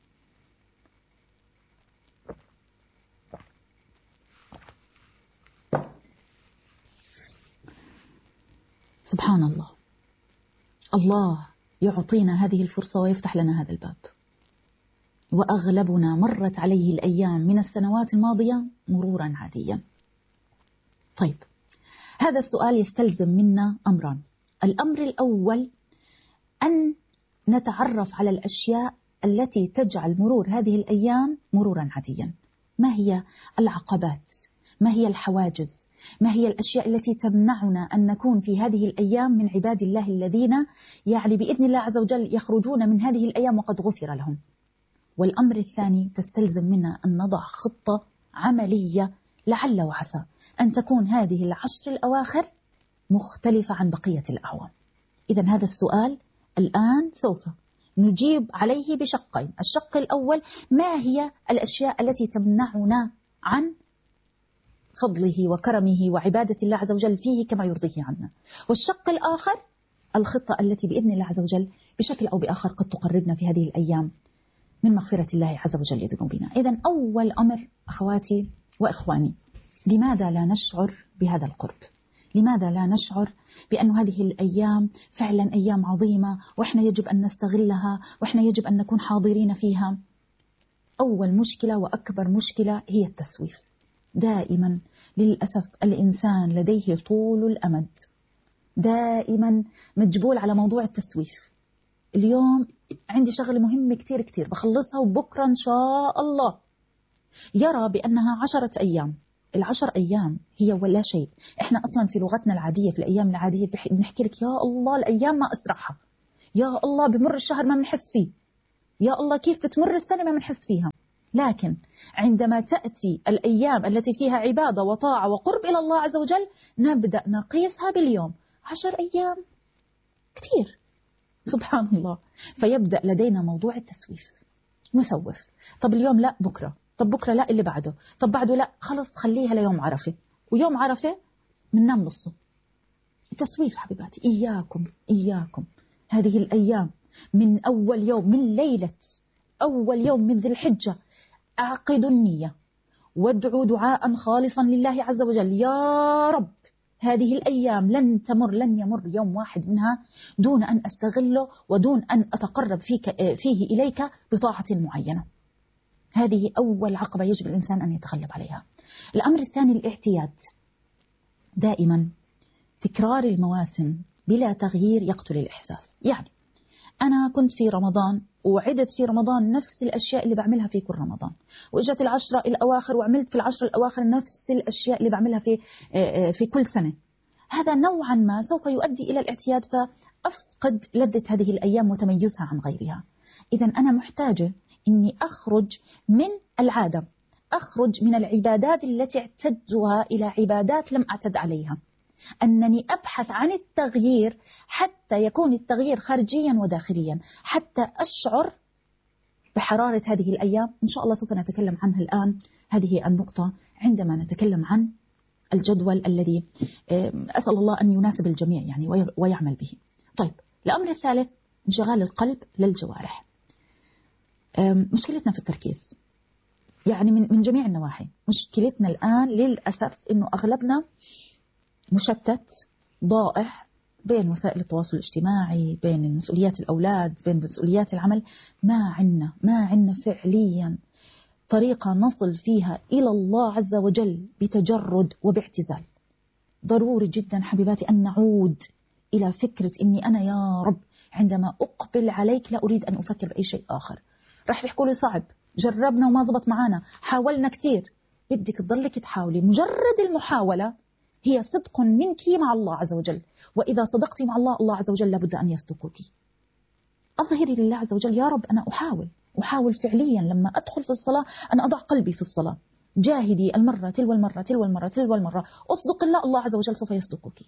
سبحان الله، الله يعطينا هذه الفرصة ويفتح لنا هذا الباب، وأغلبنا مرت عليه الأيام من السنوات الماضية مرورا عاديا. طيب هذا السؤال يستلزم منا أمران. الأمر الأول أن نتعرف على الأشياء التي تجعل مرور هذه الأيام مرورا عاديا. ما هي العقبات؟ ما هي الحواجز؟ ما هي الأشياء التي تمنعنا أن نكون في هذه الأيام من عباد الله الذين يعني بإذن الله عز وجل يخرجون من هذه الأيام وقد غفر لهم؟ والأمر الثاني تستلزم منا أن نضع خطة عملية لعل وعسى أن تكون هذه العشر الأواخر مختلفة عن بقية الأعوام. إذن هذا السؤال الآن سوف نجيب عليه بشقين. الشق الأول: ما هي الأشياء التي تمنعنا عن فضله وكرمه وعبادة الله عز وجل فيه كما يرضيه عنا؟ والشق الآخر: الخطة التي بإذن الله عز وجل بشكل أو بآخر قد تقربنا في هذه الأيام من مغفرة الله عز وجل لذنوبنا. إذن أول أمر أخواتي وإخواني، لماذا لا نشعر بهذا القرب؟ لماذا لا نشعر بأن هذه الأيام فعلا أيام عظيمة وإحنا يجب أن نستغلها وإحنا يجب أن نكون حاضرين فيها؟ أول مشكلة وأكبر مشكلة هي التسويف. دائما للأسف الإنسان لديه طول الأمد، دائما مجبول على موضوع التسويف. اليوم عندي شغل مهم كتير كتير بخلصها وبكرة إن شاء الله، يرى بأنها 10 أيام. 10 أيام هي ولا شيء. إحنا أصلا في لغتنا العادية في الأيام العادية بنحكي لك يا الله الأيام ما أسرعها، يا الله بمر الشهر ما بنحس فيه، يا الله كيف بتمر السنة ما بنحس فيها. لكن عندما تأتي الأيام التي فيها عبادة وطاعة وقرب إلى الله عز وجل نبدأ نقيسها باليوم. 10 أيام كتير سبحان الله. فيبدأ لدينا موضوع التسويف، نسوف. طب اليوم لا بكرة، طب بكرة لا اللي بعده، طب بعده لا خلص خليها ليوم عرفة، ويوم عرفة مننام نصه. تسويف حبيباتي. إياكم هذه الأيام من أول يوم من ليلة أول يوم من ذي الحجة أعقدوا النية وادعوا دعاء خالصا لله عز وجل. يا رب هذه الأيام لن يمر يوم واحد منها دون أن أستغله ودون أن أتقرب فيه إليك بطاعة معينة. هذه أول عقبة يجب الإنسان أن يتغلب عليها. الأمر الثاني الاعتياد. دائما تكرار المواسم بلا تغيير يقتل الإحساس. يعني أنا كنت في رمضان وعدت في رمضان نفس الأشياء اللي بعملها في كل رمضان، وإجت العشرة الأواخر وعملت في العشرة الأواخر نفس الأشياء اللي بعملها في كل سنة. هذا نوعا ما سوف يؤدي إلى الاعتياد، فأفقد لذة هذه الأيام وتميزها عن غيرها. إذا أنا محتاجة إني أخرج من العادة، أخرج من العبادات التي اعتدتها إلى عبادات لم أعتد عليها، أنني أبحث عن التغيير حتى يكون التغيير خارجيا وداخليا، حتى أشعر بحرارة هذه الأيام. إن شاء الله سوف نتكلم عنها الآن، هذه النقطة عندما نتكلم عن الجدول الذي أسأل الله أن يناسب الجميع يعني ويعمل به. طيب الأمر الثالث انشغال القلب للجوارح. مشكلتنا في التركيز يعني من جميع النواحي. مشكلتنا الآن للأسف إنه أغلبنا مشتت ضائع بين وسائل التواصل الاجتماعي، بين مسؤوليات الأولاد، بين مسؤوليات العمل. ما عنا فعليا طريقة نصل فيها إلى الله عز وجل بتجرد وباعتزال. ضروري جدا حبيباتي أن نعود إلى فكرة إني أنا يا رب عندما أقبل عليك لا أريد أن أفكر بأي شيء آخر. رح تحكوا لي صعب، جربنا وما زبط معنا، حاولنا كتير. بدك تضلك تحاولي، مجرد المحاولة هي صدق منك مع الله عز وجل، وإذا صدقتي مع الله الله عز وجل لابد أن يصدقك. أظهري لله عز وجل يا رب أنا أحاول فعليا لما أدخل في الصلاة أن أضع قلبي في الصلاة. جاهدي المرة تلو المرة أصدق الله عز وجل سوف يصدقك.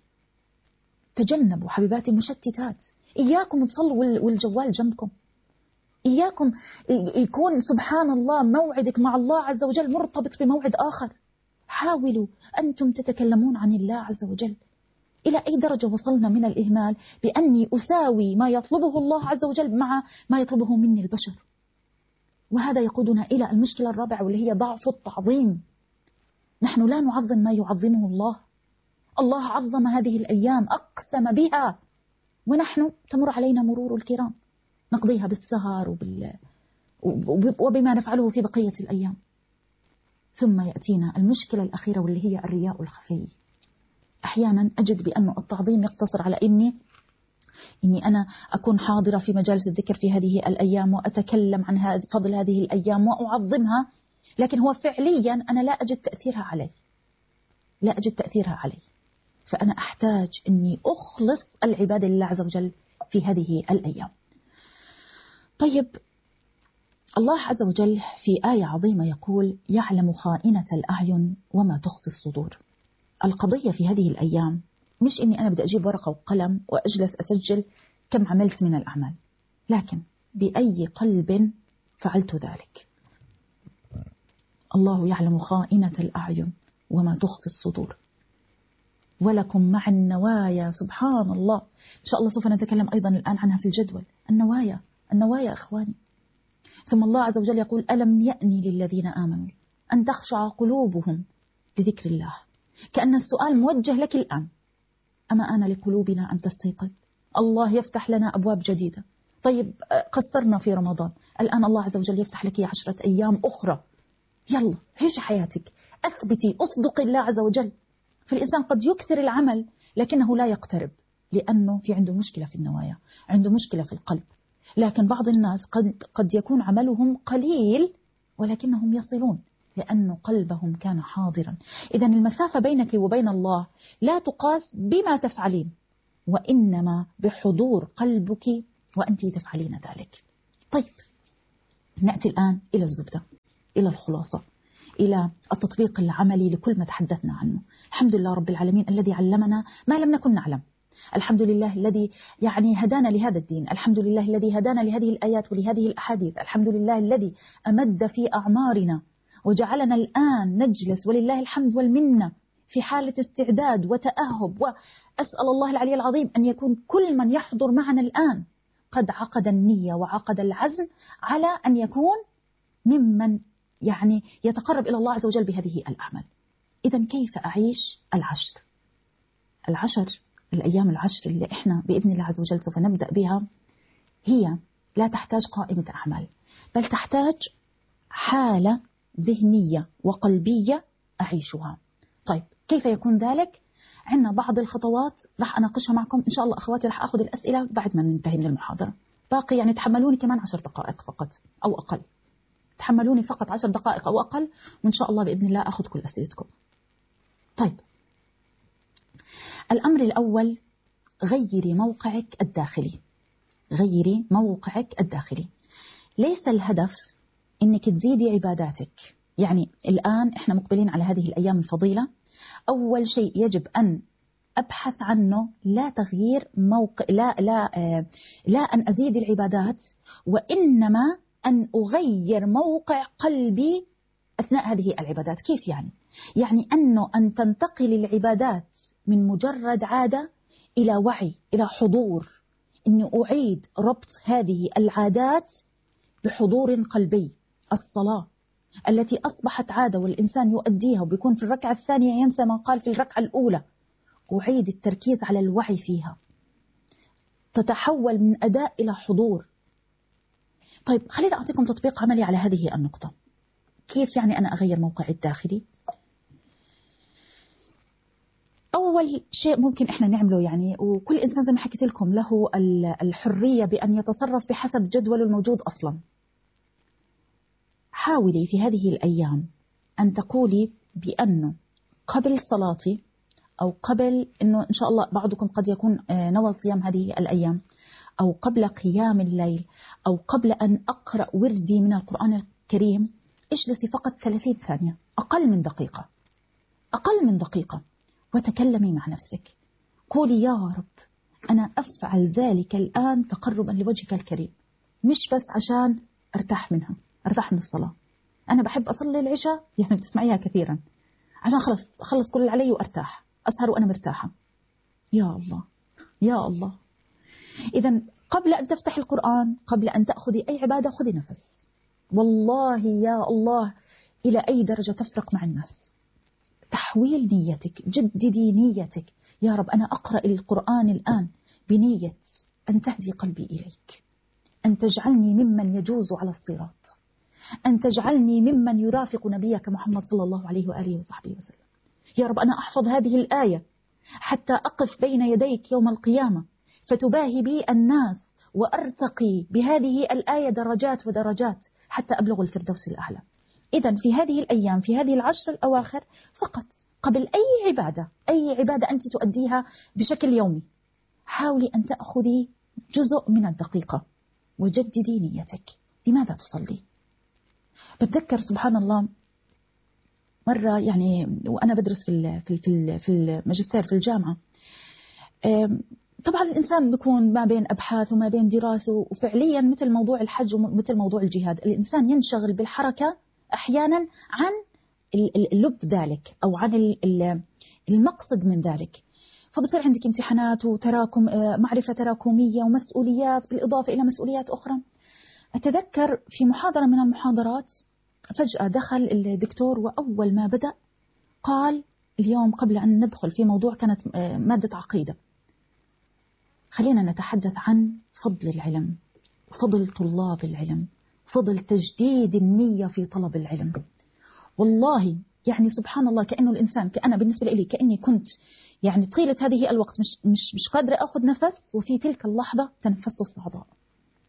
تجنبوا حبيباتي مشتتات. إياكم تصلوا والجوال جنبكم. إياكم يكون سبحان الله موعدك مع الله عز وجل مرتبط بموعد آخر. حاولوا أنتم تتكلمون عن الله عز وجل. إلى أي درجة وصلنا من الإهمال بأني أساوي ما يطلبه الله عز وجل مع ما يطلبه مني البشر. وهذا يقودنا إلى المشكلة الرابعة واللي هي ضعف التعظيم. نحن لا نعظم ما يعظمه الله. الله عظم هذه الأيام، أقسم بها، ونحن تمر علينا مرور الكرام نقضيها بالسهر وبما نفعله في بقية الأيام. ثم يأتينا المشكلة الأخيرة واللي هي الرياء الخفي. أحيانا أجد بأن التعظيم يقتصر على إني أنا أكون حاضرة في مجالس الذكر في هذه الأيام وأتكلم عن فضل هذه الأيام وأعظمها، لكن هو فعليا أنا لا أجد تأثيرها علي. فأنا أحتاج أني أخلص العبادة لله عز وجل في هذه الأيام. طيب الله عز وجل في آية عظيمة يقول يعلم خائنة الأعين وما تخفي الصدور. القضية في هذه الأيام مش إني أنا بدي أجيب ورقة وقلم وأجلس أسجل كم عملت من الأعمال، لكن بأي قلب فعلت ذلك. الله يعلم خائنة الأعين وما تخفي الصدور ولكم مع النوايا. سبحان الله. إن شاء الله سوف نتكلم أيضا الآن عنها في الجدول. النوايا أخواني. ثم الله عز وجل يقول ألم يأني للذين آمنوا أن تخشع قلوبهم لذكر الله. كأن السؤال موجه لك الآن. أما آن لقلوبنا أن تستيقظ؟ الله يفتح لنا أبواب جديدة. طيب قصرنا في رمضان، الآن الله عز وجل يفتح لك 10 أيام أخرى. يلا عيش حياتك، أثبتي، أصدق الله عز وجل. فالإنسان قد يكثر العمل لكنه لا يقترب، لأنه في عنده مشكلة في النوايا، عنده مشكلة في القلب. لكن بعض الناس قد يكون عملهم قليل ولكنهم يصلون لأن قلبهم كان حاضرا. إذا المسافة بينك وبين الله لا تقاس بما تفعلين، وإنما بحضور قلبك وأنت تفعلين ذلك. طيب، نأتي الآن إلى الزبدة، إلى الخلاصة، إلى التطبيق العملي لكل ما تحدثنا عنه. الحمد لله رب العالمين الذي علمنا ما لم نكن نعلم، الحمد لله الذي هدانا لهذا الدين، الحمد لله الذي هدانا لهذه الآيات ولهذه الأحاديث، الحمد لله الذي أمد في أعمارنا وجعلنا الآن نجلس ولله الحمد والمنة في حالة استعداد وتأهب. وأسأل الله العلي العظيم أن يكون كل من يحضر معنا الآن قد عقد النية وعقد العزم على أن يكون ممن يتقرب إلى الله عز وجل بهذه الأعمال. إذن كيف أعيش العشر الأيام العشر اللي إحنا بإذن الله عز وجل سوف نبدأ بها؟ هي لا تحتاج قائمة أعمال، بل تحتاج حالة ذهنية وقلبية أعيشها. طيب، كيف يكون ذلك؟ عندنا بعض الخطوات راح أناقشها معكم إن شاء الله. أخواتي راح أخذ الأسئلة بعد ما ننتهي من المحاضرة، باقي تحملوني كمان 10 دقائق فقط أو أقل، تحملوني فقط 10 دقائق أو أقل، وإن شاء الله بإذن الله أخذ كل أسئلتكم. طيب، الأمر الأول، غيري موقعك الداخلي. غيري موقعك الداخلي. ليس الهدف إنك تزيدي عباداتك. الآن إحنا مقبلين على هذه الأيام الفضيلة، أول شيء يجب أن أبحث عنه لا تغيير موقع، لا أن أزيد العبادات، وإنما أن أغير موقع قلبي أثناء هذه العبادات. كيف أن تنتقل العبادات من مجرد عادة إلى وعي، إلى حضور، أني أعيد ربط هذه العادات بحضور قلبي. الصلاة التي أصبحت عادة والإنسان يؤديها وبيكون في الركعة الثانية ينسى ما قال في الركعة الأولى، أعيد التركيز على الوعي فيها، تتحول من أداء إلى حضور. طيب، خليني أعطيكم تطبيق عملي على هذه النقطة. كيف أنا أغير موقعي الداخلي؟ أول شيء ممكن إحنا نعمله، وكل إنسان زي ما حكيت لكم له الحرية بأن يتصرف بحسب جدوله الموجود أصلا. حاولي في هذه الأيام أن تقولي بأنه قبل صلاتي، أو قبل أنه إن شاء الله بعضكم قد يكون نوى صيام هذه الأيام، أو قبل قيام الليل، أو قبل أن أقرأ وردي من القرآن الكريم، اجلسي فقط 30 ثانية، أقل من دقيقة، وتكلمي مع نفسك. قولي: يا رب، أنا أفعل ذلك الآن تقربا لوجهك الكريم، مش بس عشان أرتاح من الصلاة. أنا بحب أصلي العشاء، بتسمعيها كثيرا، عشان أخلص كل اللي علي وأرتاح، أسهر وأنا مرتاحة. يا الله، يا الله. إذا قبل أن تفتح القرآن، قبل أن تأخذي أي عبادة، خذي نفس. والله يا الله إلى أي درجة تفرق مع الناس. تحويل نيتك، جددي نيتك. يا رب، أنا أقرأ القرآن الآن بنية أن تهدي قلبي إليك، أن تجعلني ممن يجوز على الصراط، أن تجعلني ممن يرافق نبيك محمد صلى الله عليه وآله وصحبه وسلم. يا رب، أنا أحفظ هذه الآية حتى أقف بين يديك يوم القيامة فتباهي بي الناس، وأرتقي بهذه الآية درجات ودرجات حتى أبلغ الفردوس الأعلى. إذن في هذه الأيام، في هذه العشر الأواخر فقط، قبل أي عبادة أنت تؤديها بشكل يومي، حاولي أن تأخذي جزء من الدقيقة وجددي نيتك. لماذا تصلي؟ بتذكر سبحان الله مرة وأنا بدرس في الماجستير في الجامعة، طبعا الإنسان بيكون ما بين أبحاث وما بين دراسة، وفعليا مثل موضوع الحج ومثل موضوع الجهاد، الإنسان ينشغل بالحركة أحيانا عن اللب ذلك، أو عن المقصد من ذلك. فبصير عندك امتحانات وتراكم، معرفة تراكمية ومسؤوليات بالإضافة إلى مسؤوليات أخرى. أتذكر في محاضرة من المحاضرات فجأة دخل الدكتور، وأول ما بدأ قال: اليوم قبل أن ندخل في موضوع كانت مادة عقيدة، خلينا نتحدث عن فضل العلم، فضل طلاب العلم، فضل تجديد النية في طلب العلم. والله سبحان الله، كأنه الإنسان، كأنا بالنسبة لي كأني كنت طيلة هذه الوقت مش قادرة أخذ نفس، وفي تلك اللحظة تنفست الصعداء.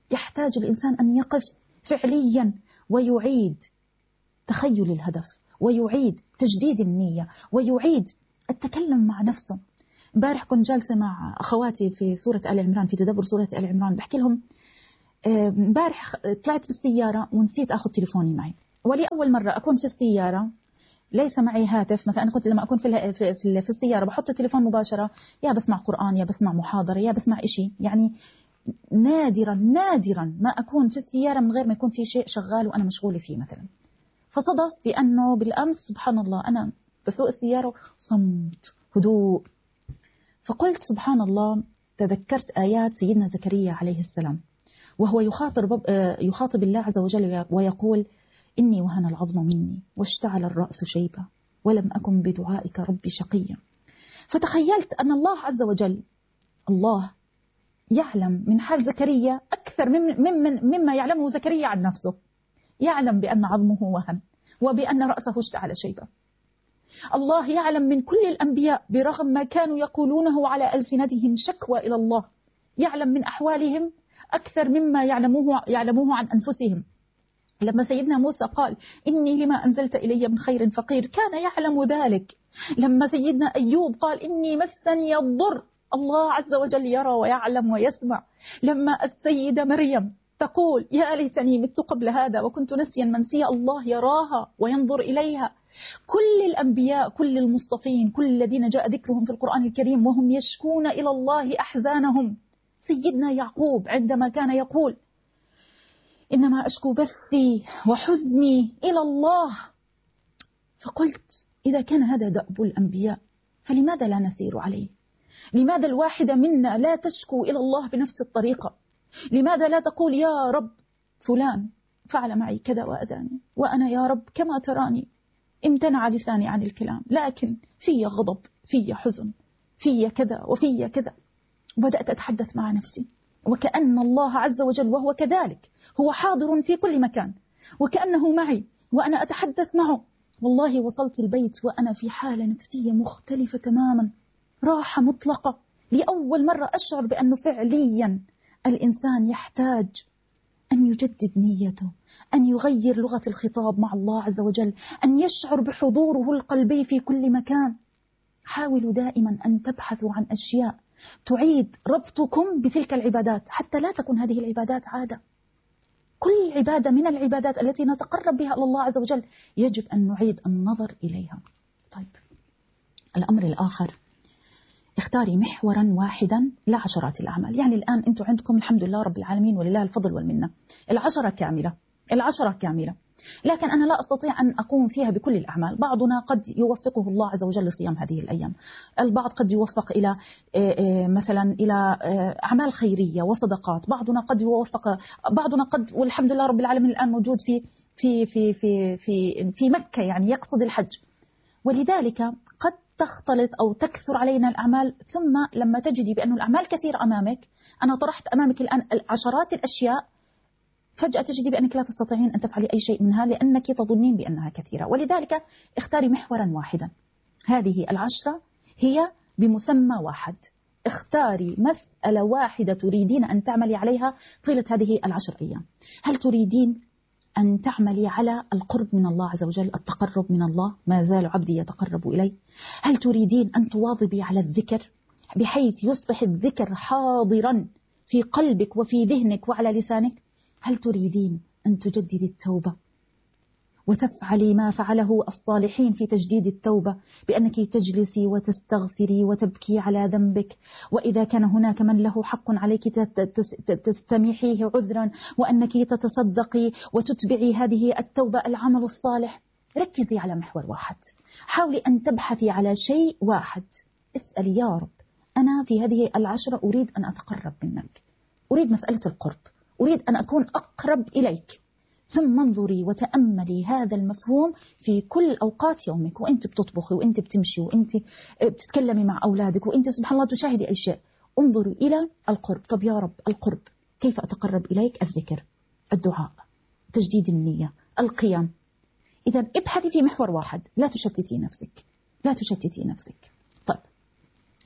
يحتاج الإنسان أن يقف فعليا ويعيد تخيل الهدف، ويعيد تجديد النية، ويعيد التكلم مع نفسه. امبارح كنت جالسة مع أخواتي في سورة آل عمران، في تدبر سورة آل عمران، بحكي لهم امبارح طلعت بالسيارة ونسيت أخذ تليفوني معي، ولأول مرة أكون في السيارة ليس معي هاتف. مثلا أنا كنت لما أكون في السيارة بحط التليفون مباشرة، يا بسمع قرآن يا بسمع محاضرة يا بسمع إشي، يعني نادرا نادرا ما أكون في السيارة من غير ما يكون في شيء شغال وأنا مشغولة فيه مثلا. فصدف بأنه بالأمس سبحان الله أنا بسوق السيارة صمت هدوء، فقلت سبحان الله، تذكرت آيات سيدنا زكريا عليه السلام وهو يخاطب الله عز وجل ويقول إني وهن العظم مني واشتعل الرأس شيبا ولم أكن بدعائك ربي شقيا. فتخيلت أن الله عز وجل، الله يعلم من حال زكريا أكثر مما يعلمه زكريا عن نفسه، يعلم بأن عظمه وهن وبأن رأسه اشتعل شيبا. الله يعلم من كل الأنبياء برغم ما كانوا يقولونه على ألسنتهم شكوى إلى الله، يعلم من أحوالهم أكثر مما يعلموه عن أنفسهم. لما سيدنا موسى قال إني لما أنزلت إلي من خير فقير كان يعلم ذلك. لما سيدنا أيوب قال إني مسني الضر، الله عز وجل يرى ويعلم ويسمع. لما السيدة مريم تقول يا ليتني مت قبل هذا وكنت نسيا منسيا، الله يراها وينظر إليها. كل الأنبياء، كل المصطفين، كل الذين جاء ذكرهم في القرآن الكريم وهم يشكون إلى الله أحزانهم. سيدنا يعقوب عندما كان يقول إنما أشكو بثي وحزني إلى الله، فقلت إذا كان هذا دأب الأنبياء فلماذا لا نسير عليه؟ لماذا الواحدة منا لا تشكو إلى الله بنفس الطريقة؟ لماذا لا تقول يا رب فلان فعل معي كذا وأذاني، وأنا يا رب كما تراني امتنع لساني عن الكلام، لكن في غضب، في حزن، في كذا وفي كذا. وبدأت أتحدث مع نفسي وكأن الله عز وجل وهو كذلك هو حاضر في كل مكان، وكأنه معي وأنا أتحدث معه. والله وصلت البيت وأنا في حالة نفسية مختلفة تماما، راحة مطلقة. لأول مرة أشعر بأنه فعليا الإنسان يحتاج أن يجدد نيته، أن يغير لغة الخطاب مع الله عز وجل، أن يشعر بحضوره القلبي في كل مكان. حاولوا دائما أن تبحثوا عن أشياء تعيد ربطكم بتلك العبادات حتى لا تكون هذه العبادات عادة. كل عبادة من العبادات التي نتقرب بها إلى الله عز وجل يجب أن نعيد النظر إليها. طيب، الأمر الآخر، اختاري محورا واحدا لعشرات الأعمال. يعني الآن أنتم عندكم الحمد لله رب العالمين ولله الفضل والمنة 10 كاملة، 10 كاملة، لكن أنا لا أستطيع أن أقوم فيها بكل الأعمال. بعضنا قد يوفقه الله عز وجل لصيام هذه الأيام، البعض قد يوفق إلى مثلا إلى أعمال خيرية وصدقات، بعضنا قد والحمد لله رب العالمين الآن موجود في مكة، يعني يقصد الحج. ولذلك قد تختلط أو تكثر علينا الأعمال، ثم لما تجدي بأن الأعمال كثير أمامك، أنا طرحت أمامك الآن عشرات الأشياء، فجأة تجدي بأنك لا تستطيعين أن تفعلي أي شيء منها لأنك تظنين بأنها كثيرة. ولذلك اختاري محورا واحدا. هذه 10 هي بمسمى واحد. اختاري مسألة واحدة تريدين أن تعملي عليها طيلة هذه 10 أيام. هل تريدين أن تعملي على القرب من الله عز وجل، التقرب من الله، ما زال عبدي يتقرب إلي؟ هل تريدين أن تواظبي على الذكر بحيث يصبح الذكر حاضرا في قلبك وفي ذهنك وعلى لسانك؟ هل تريدين أن تجددي التوبة وتفعلي ما فعله الصالحين في تجديد التوبة، بأنك تجلسي وتستغفري وتبكي على ذنبك، وإذا كان هناك من له حق عليك تستميحيه عذرا، وأنك تتصدقي وتتبعي هذه التوبة العمل الصالح؟ ركزي على محور واحد، حاولي أن تبحثي على شيء واحد. اسألي يا رب أنا في هذه 10 أريد أن أتقرب منك، أريد مسألة القرب، أريد أن أكون أقرب إليك. ثم انظري وتأملي هذا المفهوم في كل أوقات يومك، وأنت بتطبخي وأنت بتمشي وأنت بتتكلمي مع أولادك وأنت سبحان الله تشاهدي أي شيء. انظري إلى القرب. طب يا رب القرب كيف أتقرب إليك؟ الذكر، الدعاء، تجديد النية، القيام. إذا ابحثي في محور واحد، لا تشتتي نفسك، لا تشتتي نفسك. طيب،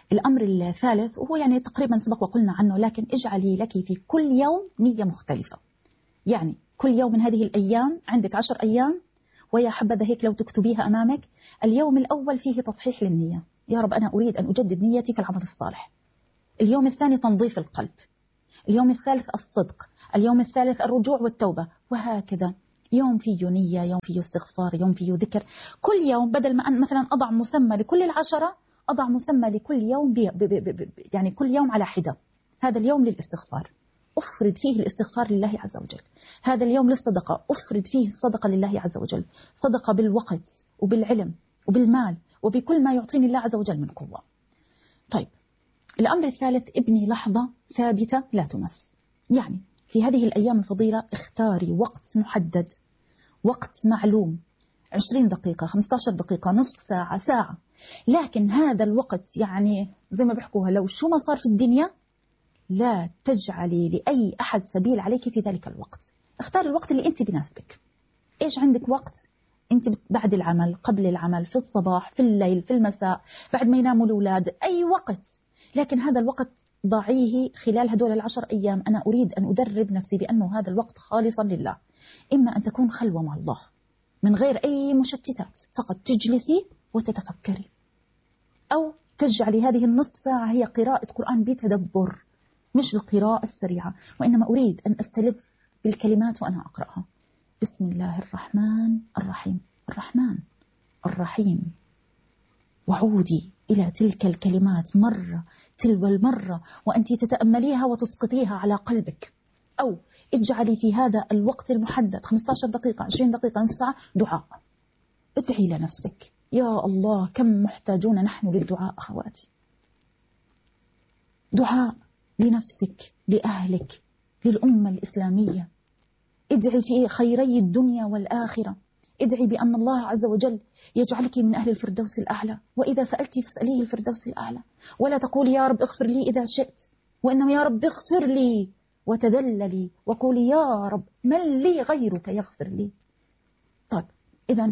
الأمر الثالث وهو يعني تقريبا سبق وقلنا عنه، لكن اجعلي لك في كل يوم نية مختلفة. يعني كل يوم من هذه الأيام عندك 10 أيام، ويا حبذا هيك لو تكتبيها أمامك. اليوم الأول فيه تصحيح للنية، يا رب أنا أريد أن أجدد نيتي في العمل الصالح. اليوم الثاني تنظيف القلب. اليوم الثالث الصدق. اليوم الثالث الرجوع والتوبة، وهكذا. يوم فيه نية، يوم فيه استغفار، يوم فيه ذكر. كل يوم بدل ما أن مثلا أضع مسمى لكل 10، أضع مسمى لكل يوم يعني كل يوم على حدة. هذا اليوم للاستغفار، أفرد فيه الاستغفار لله عز وجل. هذا اليوم للصدقة، أفرد فيه الصدقة لله عز وجل. صدقة بالوقت وبالعلم وبالمال وبكل ما يعطيني الله عز وجل من قوة. طيب، الأمر الثالث ابني لحظة ثابتة لا تمس. يعني في هذه الأيام الفضيلة اختاري وقت محدد، وقت معلوم، 20 دقيقة، 15 دقيقة، نصف ساعة، ساعة، لكن هذا الوقت يعني زي ما بيحكوها لو شو ما صار في الدنيا لا تجعلي لأي أحد سبيل عليك في ذلك الوقت. اختار الوقت اللي أنت بناسبك. إيش عندك وقت؟ أنت بعد العمل، قبل العمل، في الصباح، في الليل، في المساء، بعد ما يناموا الأولاد، أي وقت. لكن هذا الوقت ضعيه خلال هدول 10 أيام. أنا أريد أن أدرب نفسي بأنه هذا الوقت خالصا لله. إما أن تكون خلوة مع الله من غير أي مشتتات، فقط تجلسي وتتفكري، أو تجعلي هذه النصف ساعة هي قراءة قرآن بتدبر، مش القراءة السريعة، وإنما أريد أن أستلذ بالكلمات وأنا أقرأها. بسم الله الرحمن الرحيم، الرحمن الرحيم، وعودي إلى تلك الكلمات مرة تلو المرة وأنت تتأمليها وتسقطيها على قلبك. أو اجعلي في هذا الوقت المحدد 15 دقيقة، 20 دقيقة، نصف ساعة دعاء. ادعي لنفسك. يا الله كم محتاجون نحن للدعاء أخواتي. دعاء لنفسك، لأهلك، للأمة الإسلامية. ادعي في خيري الدنيا والآخرة. ادعي بأن الله عز وجل يجعلك من أهل الفردوس الأعلى، وإذا سألتي فاسأليه الفردوس الأعلى. ولا تقولي يا رب اغفر لي إذا شئت، وإنما يا رب اغفر لي وتذللي، وقولي يا رب من لي غيرك يغفر لي. طيب، إذا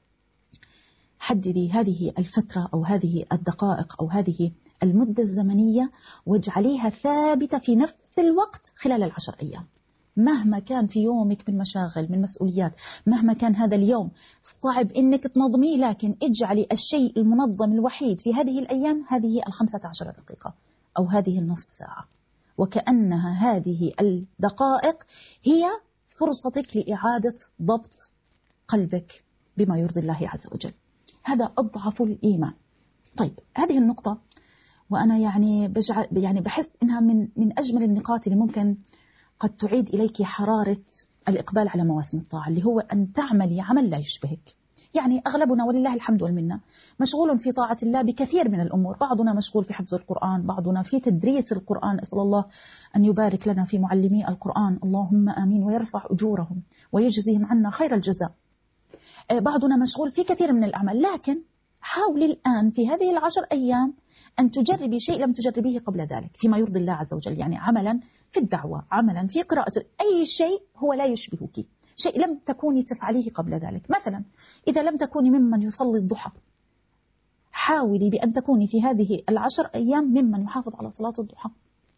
حددي هذه الفترة أو هذه الدقائق أو هذه المدة الزمنية واجعليها ثابتة في نفس الوقت خلال 10 أيام. مهما كان في يومك من مشاغل، من مسؤوليات، مهما كان هذا اليوم صعب إنك تنظميه، لكن اجعلي الشيء المنظم الوحيد في هذه الأيام هذه 15 دقيقة أو هذه النصف ساعة، وكأنها هذه الدقائق هي فرصتك لإعادة ضبط قلبك بما يرضي الله عز وجل. هذا أضعف الإيمان. طيب، هذه النقطة وأنا يعني بحس إنها من أجمل النقاط اللي ممكن قد تعيد إليك حرارة الإقبال على مواسم الطاعة، اللي هو أن تعملي عمل لا يشبهك. يعني أغلبنا ولله الحمد والمنة مشغول في طاعة الله بكثير من الأمور. بعضنا مشغول في حفظ القرآن، بعضنا في تدريس القرآن. أسأل الله أن يبارك لنا في معلمي القرآن، اللهم آمين، ويرفع أجورهم ويجزيهم عنا خير الجزاء. بعضنا مشغول في كثير من الأعمال، لكن حاولي الآن في هذه 10 أيام أن تجربي شيء لم تجربيه قبل ذلك فيما يرضي الله عز وجل. يعني عملا في الدعوة، عملا في قراءة، أي شيء هو لا يشبهك، شيء لم تكوني تفعليه قبل ذلك. مثلا إذا لم تكوني ممن يصلي الضحى، حاولي بأن تكوني في هذه 10 أيام ممن يحافظ على صلاة الضحى.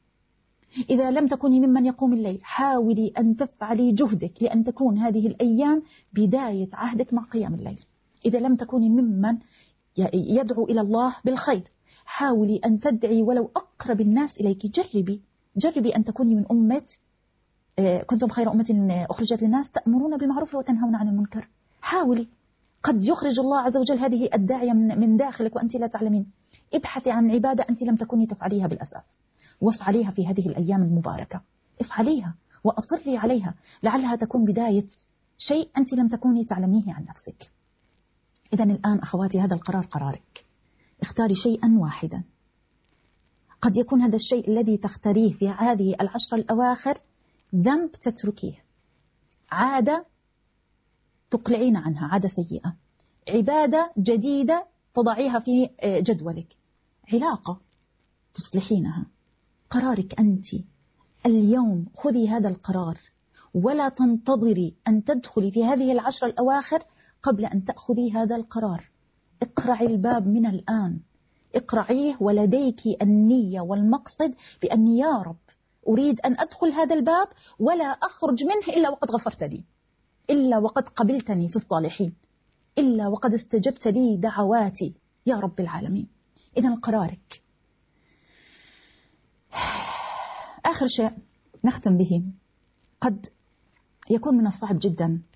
إذا لم تكوني ممن يقوم الليل، حاولي أن تفعلي جهدك لأن تكون هذه الأيام بداية عهدك مع قيام الليل. إذا لم تكوني ممن يدعو إلى الله بالخير، حاولي أن تدعي ولو أقرب الناس إليك. جربي أن تكوني من أمة كنتم خير أمة أخرجت للناس تأمرون بالمعروف وتنهون عن المنكر. حاولي، قد يخرج الله عز وجل هذه الداعية من داخلك وأنت لا تعلمين. ابحثي عن عبادة أنت لم تكوني تفعليها بالأساس، وافعليها في هذه الأيام المباركة. افعليها وأصري عليها، لعلها تكون بداية شيء أنت لم تكوني تعلميه عن نفسك. إذا الآن أخواتي هذا القرار قرارك. اختاري شيئا واحدا. قد يكون هذا الشيء الذي تختاريه في هذه 10 الأواخر ذنب تتركيه، عادة تقلعين عنها، عادة سيئة، عبادة جديدة تضعيها في جدولك، علاقة تصلحينها. قرارك أنت اليوم. خذي هذا القرار ولا تنتظري أن تدخلي في هذه 10 الأواخر قبل أن تأخذي هذا القرار. اقرعي الباب من الآن. اقرعيه ولديك النية والمقصد بأني يا رب أريد أن أدخل هذا الباب ولا أخرج منه إلا وقد غفرت لي، إلا وقد قبلتني في الصالحين، إلا وقد استجبت لي دعواتي يا رب العالمين. إذن قرارك. آخر شيء نختم به، قد يكون من الصعب جدا